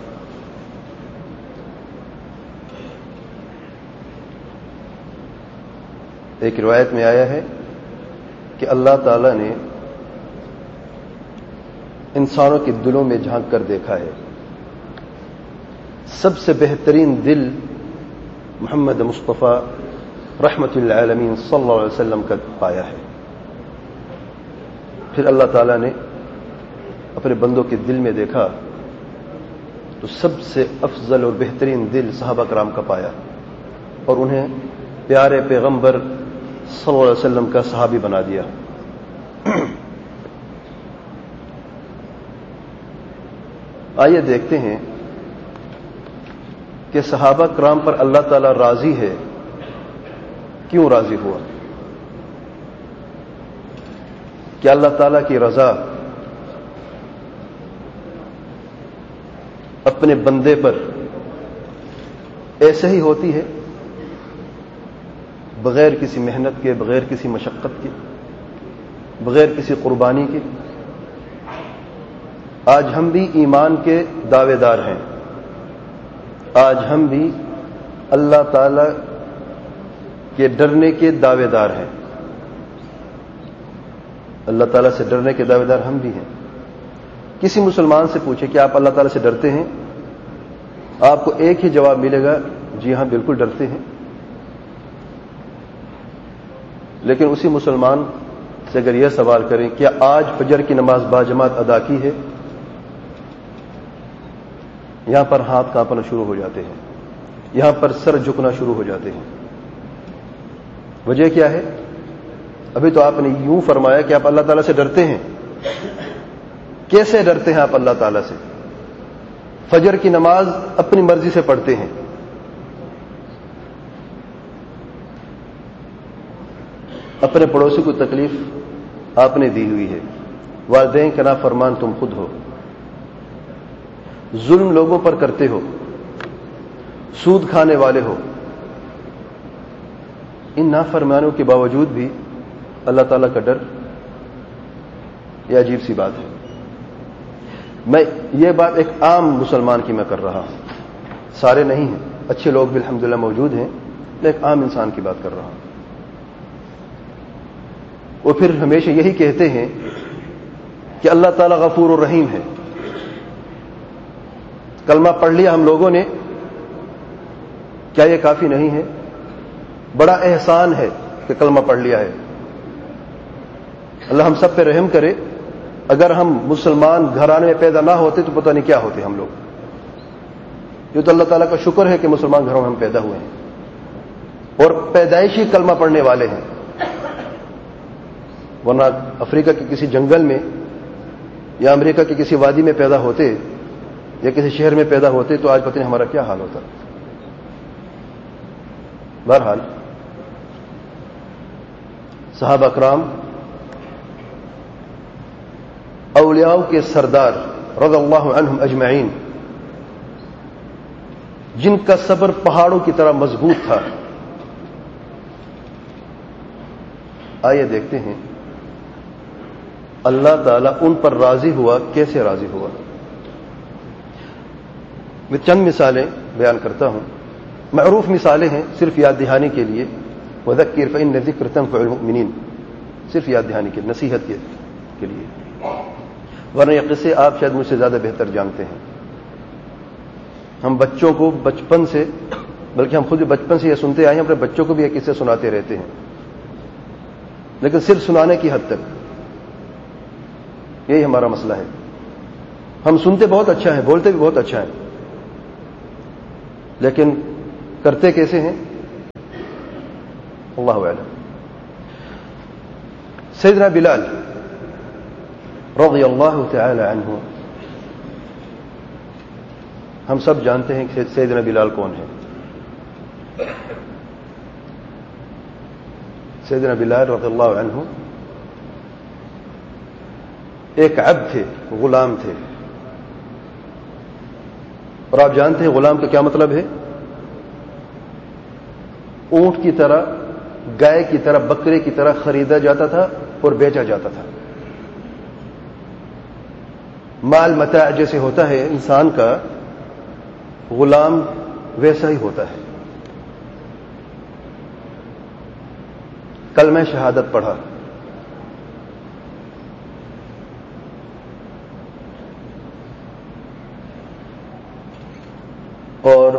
ایک روایت میں آیا ہے کہ اللہ تعالیٰ نے انسانوں کے دلوں میں جھانک کر دیکھا ہے. سب سے بہترین دل محمد مصطفیٰ رحمت للعالمین صلی اللہ علیہ وسلم کا پایا ہے. پھر اللہ تعالیٰ نے اپنے بندوں کے دل میں دیکھا تو سب سے افضل اور بہترین دل صحابہ کرام کا پایا اور انہیں پیارے پیغمبر صلی اللہ علیہ وسلم کا صحابی بنا دیا. آئیے دیکھتے ہیں کہ صحابہ کرام پر اللہ تعالیٰ راضی ہے. کیوں راضی ہوا؟ کیا اللہ تعالیٰ کی رضا اپنے بندے پر ایسے ہی ہوتی ہے بغیر کسی محنت کے، بغیر کسی مشقت کے، بغیر کسی قربانی کے؟ آج ہم بھی ایمان کے دعوے دار ہیں. آج ہم بھی اللہ تعالی کے ڈرنے کے دعوے دار ہیں. اللہ تعالیٰ سے ڈرنے کے دعوے دار ہم بھی ہیں. کسی مسلمان سے پوچھے کہ آپ اللہ تعالیٰ سے ڈرتے ہیں، آپ کو ایک ہی جواب ملے گا، جی ہاں بالکل ڈرتے ہیں. لیکن اسی مسلمان سے اگر یہ سوال کریں کیا آج فجر کی نماز باجماعت ادا کی ہے، یہاں پر ہاتھ کانپنا شروع ہو جاتے ہیں، یہاں پر سر جھکنا شروع ہو جاتے ہیں. وجہ کیا ہے؟ ابھی تو آپ نے یوں فرمایا کہ آپ اللہ تعالیٰ سے ڈرتے ہیں. کیسے ڈرتے ہیں آپ اللہ تعالیٰ سے؟ فجر کی نماز اپنی مرضی سے پڑھتے ہیں، اپنے پڑوسی کو تکلیف آپ نے دی ہوئی ہے، والدین کا نافرمان تم خود ہو، ظلم لوگوں پر کرتے ہو، سود کھانے والے ہو. ان نافرمانوں کے باوجود بھی اللہ تعالیٰ کا ڈر، یہ عجیب سی بات ہے. میں یہ بات ایک عام مسلمان کی میں کر رہا ہوں، سارے نہیں ہیں، اچھے لوگ بھی الحمدللہ موجود ہیں، میں ایک عام انسان کی بات کر رہا ہوں. وہ پھر ہمیشہ یہی کہتے ہیں کہ اللہ تعالیٰ غفور الرحیم ہے. کلمہ پڑھ لیا ہم لوگوں نے، کیا یہ کافی نہیں ہے؟ بڑا احسان ہے کہ کلمہ پڑھ لیا ہے. اللہ ہم سب پہ رحم کرے. اگر ہم مسلمان گھرانے میں پیدا نہ ہوتے تو پتہ نہیں کیا ہوتے ہم لوگ. یہ تو اللہ تعالیٰ کا شکر ہے کہ مسلمان گھروں میں ہم پیدا ہوئے ہیں اور پیدائشی کلمہ پڑھنے والے ہیں. ورنہ افریقہ کے کسی جنگل میں یا امریکہ کی کسی وادی میں پیدا ہوتے یا کسی شہر میں پیدا ہوتے تو آج پتہ نہیں ہمارا کیا حال ہوتا. بہرحال صحابہ کرام اولیاء کے سردار رضی اللہ عنہم اجمعین، جن کا صبر پہاڑوں کی طرح مضبوط تھا. آئیے دیکھتے ہیں اللہ تعالیٰ ان پر راضی ہوا. کیسے راضی ہوا؟ میں چند مثالیں بیان کرتا ہوں، معروف مثالیں ہیں، صرف یاد دہانی کے لیے. وذکر فإن الذکر تنفع المؤمنین، صرف یاد دہانی کے، نصیحت کے لیے. ورنہ یہ قصے آپ شاید مجھ سے زیادہ بہتر جانتے ہیں. ہم بچوں کو بچپن سے، بلکہ ہم خود بھی بچپن سے یہ سنتے آئے ہیں، اپنے بچوں کو بھی یہ قصے سناتے رہتے ہیں، لیکن صرف سنانے کی حد تک. یہی ہمارا مسئلہ ہے. ہم سنتے بہت اچھا ہے، بولتے بھی بہت اچھا ہے، لیکن کرتے کیسے ہیں؟ اللہ اعلم. سیدنا بلال رضی اللہ تعالی عنہ، ہم سب جانتے ہیں کہ سیدنا بلال کون ہے. سیدنا بلال رضی اللہ عنہ ایک عبد تھے، غلام تھے. اور آپ جانتے ہیں غلام کا کیا مطلب ہے؟ اونٹ کی طرح، گائے کی طرح، بکرے کی طرح خریدا جاتا تھا اور بیچا جاتا تھا. مال متاع جیسے ہوتا ہے انسان کا، غلام ویسا ہی ہوتا ہے. کلمہ شہادت پڑھا، اور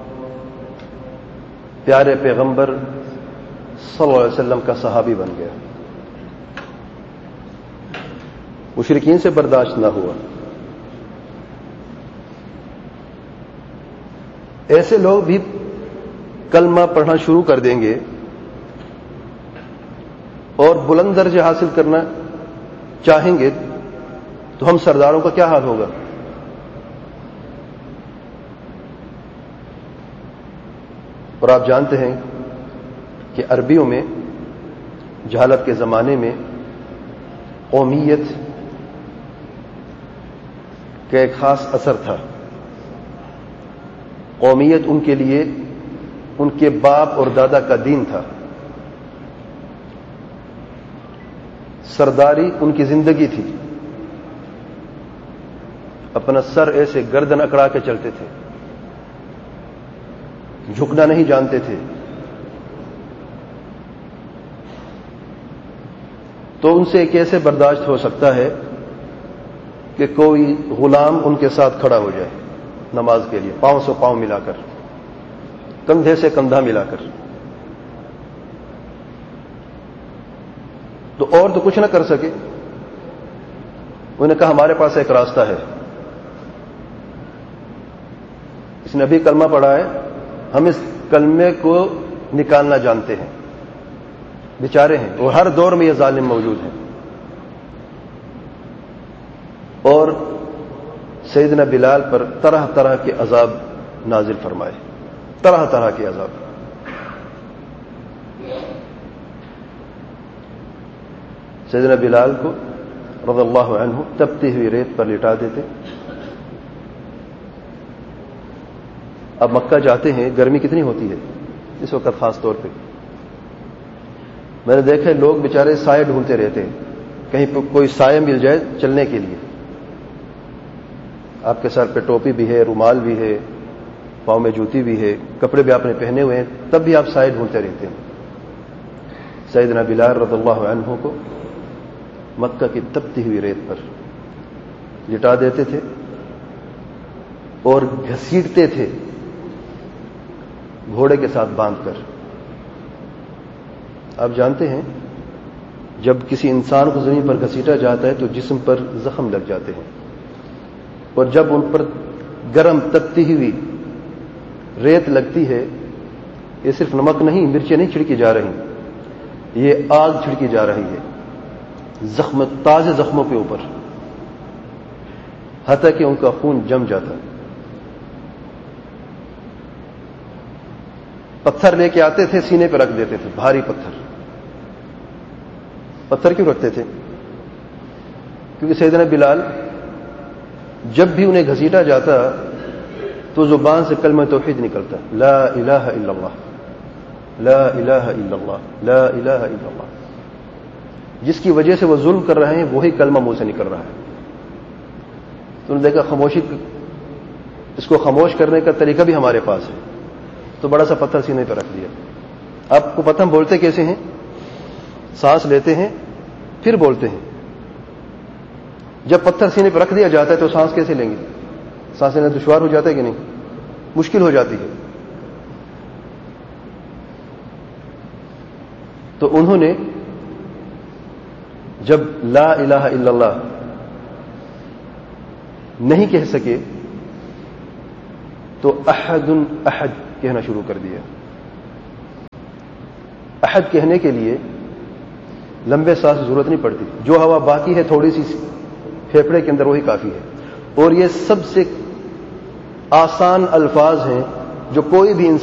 پیارے پیغمبر صلی اللہ علیہ وسلم کا صحابی بن گیا. مشرکین سے برداشت نہ ہوا. ایسے لوگ بھی کلمہ پڑھنا شروع کر دیں گے اور بلند درجے حاصل کرنا چاہیں گے تو ہم سرداروں کا کیا حال ہوگا؟ اور آپ جانتے ہیں کہ عربیوں میں جہالت کے زمانے میں قومیت کا ایک خاص اثر تھا. قومیت ان کے لیے ان کے باپ اور دادا کا دین تھا. سرداری ان کی زندگی تھی. اپنا سر ایسے گردن اکڑا کے چلتے تھے، جھکنا نہیں جانتے تھے. تو ان سے کیسے برداشت ہو سکتا ہے کہ کوئی غلام ان کے ساتھ کھڑا ہو جائے نماز کے لیے، پاؤں سے پاؤں ملا کر، کندھے سے کندھا ملا کر؟ تو اور تو کچھ نہ کر سکے. انہوں نے کہا ہمارے پاس ایک راستہ ہے. اس نے ابھی کلمہ پڑھا ہے، ہم اس کلمے کو نکالنا جانتے ہیں. بیچارے ہیں، اور ہر دور میں یہ ظالم موجود ہیں. اور سیدنا بلال پر طرح طرح کے عذاب نازل فرمائے، طرح طرح کے عذاب. سیدنا بلال کو رضی اللہ عنہ تپتی ہوئی ریت پر لٹا دیتے. اب مکہ جاتے ہیں، گرمی کتنی ہوتی ہے اس وقت خاص طور پہ. میں نے دیکھا لوگ بیچارے سائے ڈھونڈتے رہتے ہیں، کہیں پہ کوئی سایہ مل جائے چلنے کے لیے. آپ کے سر پہ ٹوپی بھی ہے، رومال بھی ہے، پاؤں میں جوتی بھی ہے، کپڑے بھی آپ نے پہنے ہوئے ہیں، تب بھی آپ سائے ڈھونڈتے رہتے ہیں. سیدنا بلال رضی اللہ عنہ کو مکہ کی تپتی ہوئی ریت پر لٹا دیتے تھے اور گھسیٹتے تھے گھوڑے کے ساتھ باندھ کر. آپ جانتے ہیں جب کسی انسان کو زمین پر گھسیٹا جاتا ہے تو جسم پر زخم لگ جاتے ہیں، اور جب ان پر گرم تپتی ہوئی ریت لگتی ہے، یہ صرف نمک نہیں، مرچیں نہیں چھڑکی جا رہی، یہ آگ چھڑکی جا رہی ہے زخم، تازے زخموں کے اوپر، حتیٰ کہ ان کا خون جم جاتا. پتھر لے کے آتے تھے، سینے پہ رکھ دیتے تھے، بھاری پتھر. پتھر کیوں رکھتے تھے؟ کیونکہ سیدنا بلال جب بھی انہیں گھسیٹا جاتا تو زبان سے کلمہ توحید نکلتا، لا الہ الا اللہ، لا الہ الا اللہ، لا الہ الا اللہ. جس کی وجہ سے وہ ظلم کر رہے ہیں وہی کلمہ منہ سے نکل رہا ہے. تو نے دیکھا خاموشی، اس کو خاموش کرنے کا طریقہ بھی ہمارے پاس ہے. تو بڑا سا پتھر سینے پہ رکھ دیا. آپ کو پتہ ہم بولتے کیسے ہیں؟ سانس لیتے ہیں پھر بولتے ہیں. جب پتھر سینے پہ رکھ دیا جاتا ہے تو سانس کیسے لیں گے؟ سانس لینا دشوار ہو جاتا ہے کہ نہیں؟ مشکل ہو جاتی ہے. تو انہوں نے جب لا الہ الا اللہ نہیں کہہ سکے تو احد احد کہنا شروع کر دیا. احد کہنے کے لیے لمبے سانس کی ضرورت نہیں پڑتی. جو ہوا باقی ہے تھوڑی سی پھیپھڑے کے اندر وہی کافی ہے. اور یہ سب سے آسان الفاظ ہیں جو کوئی بھی انسان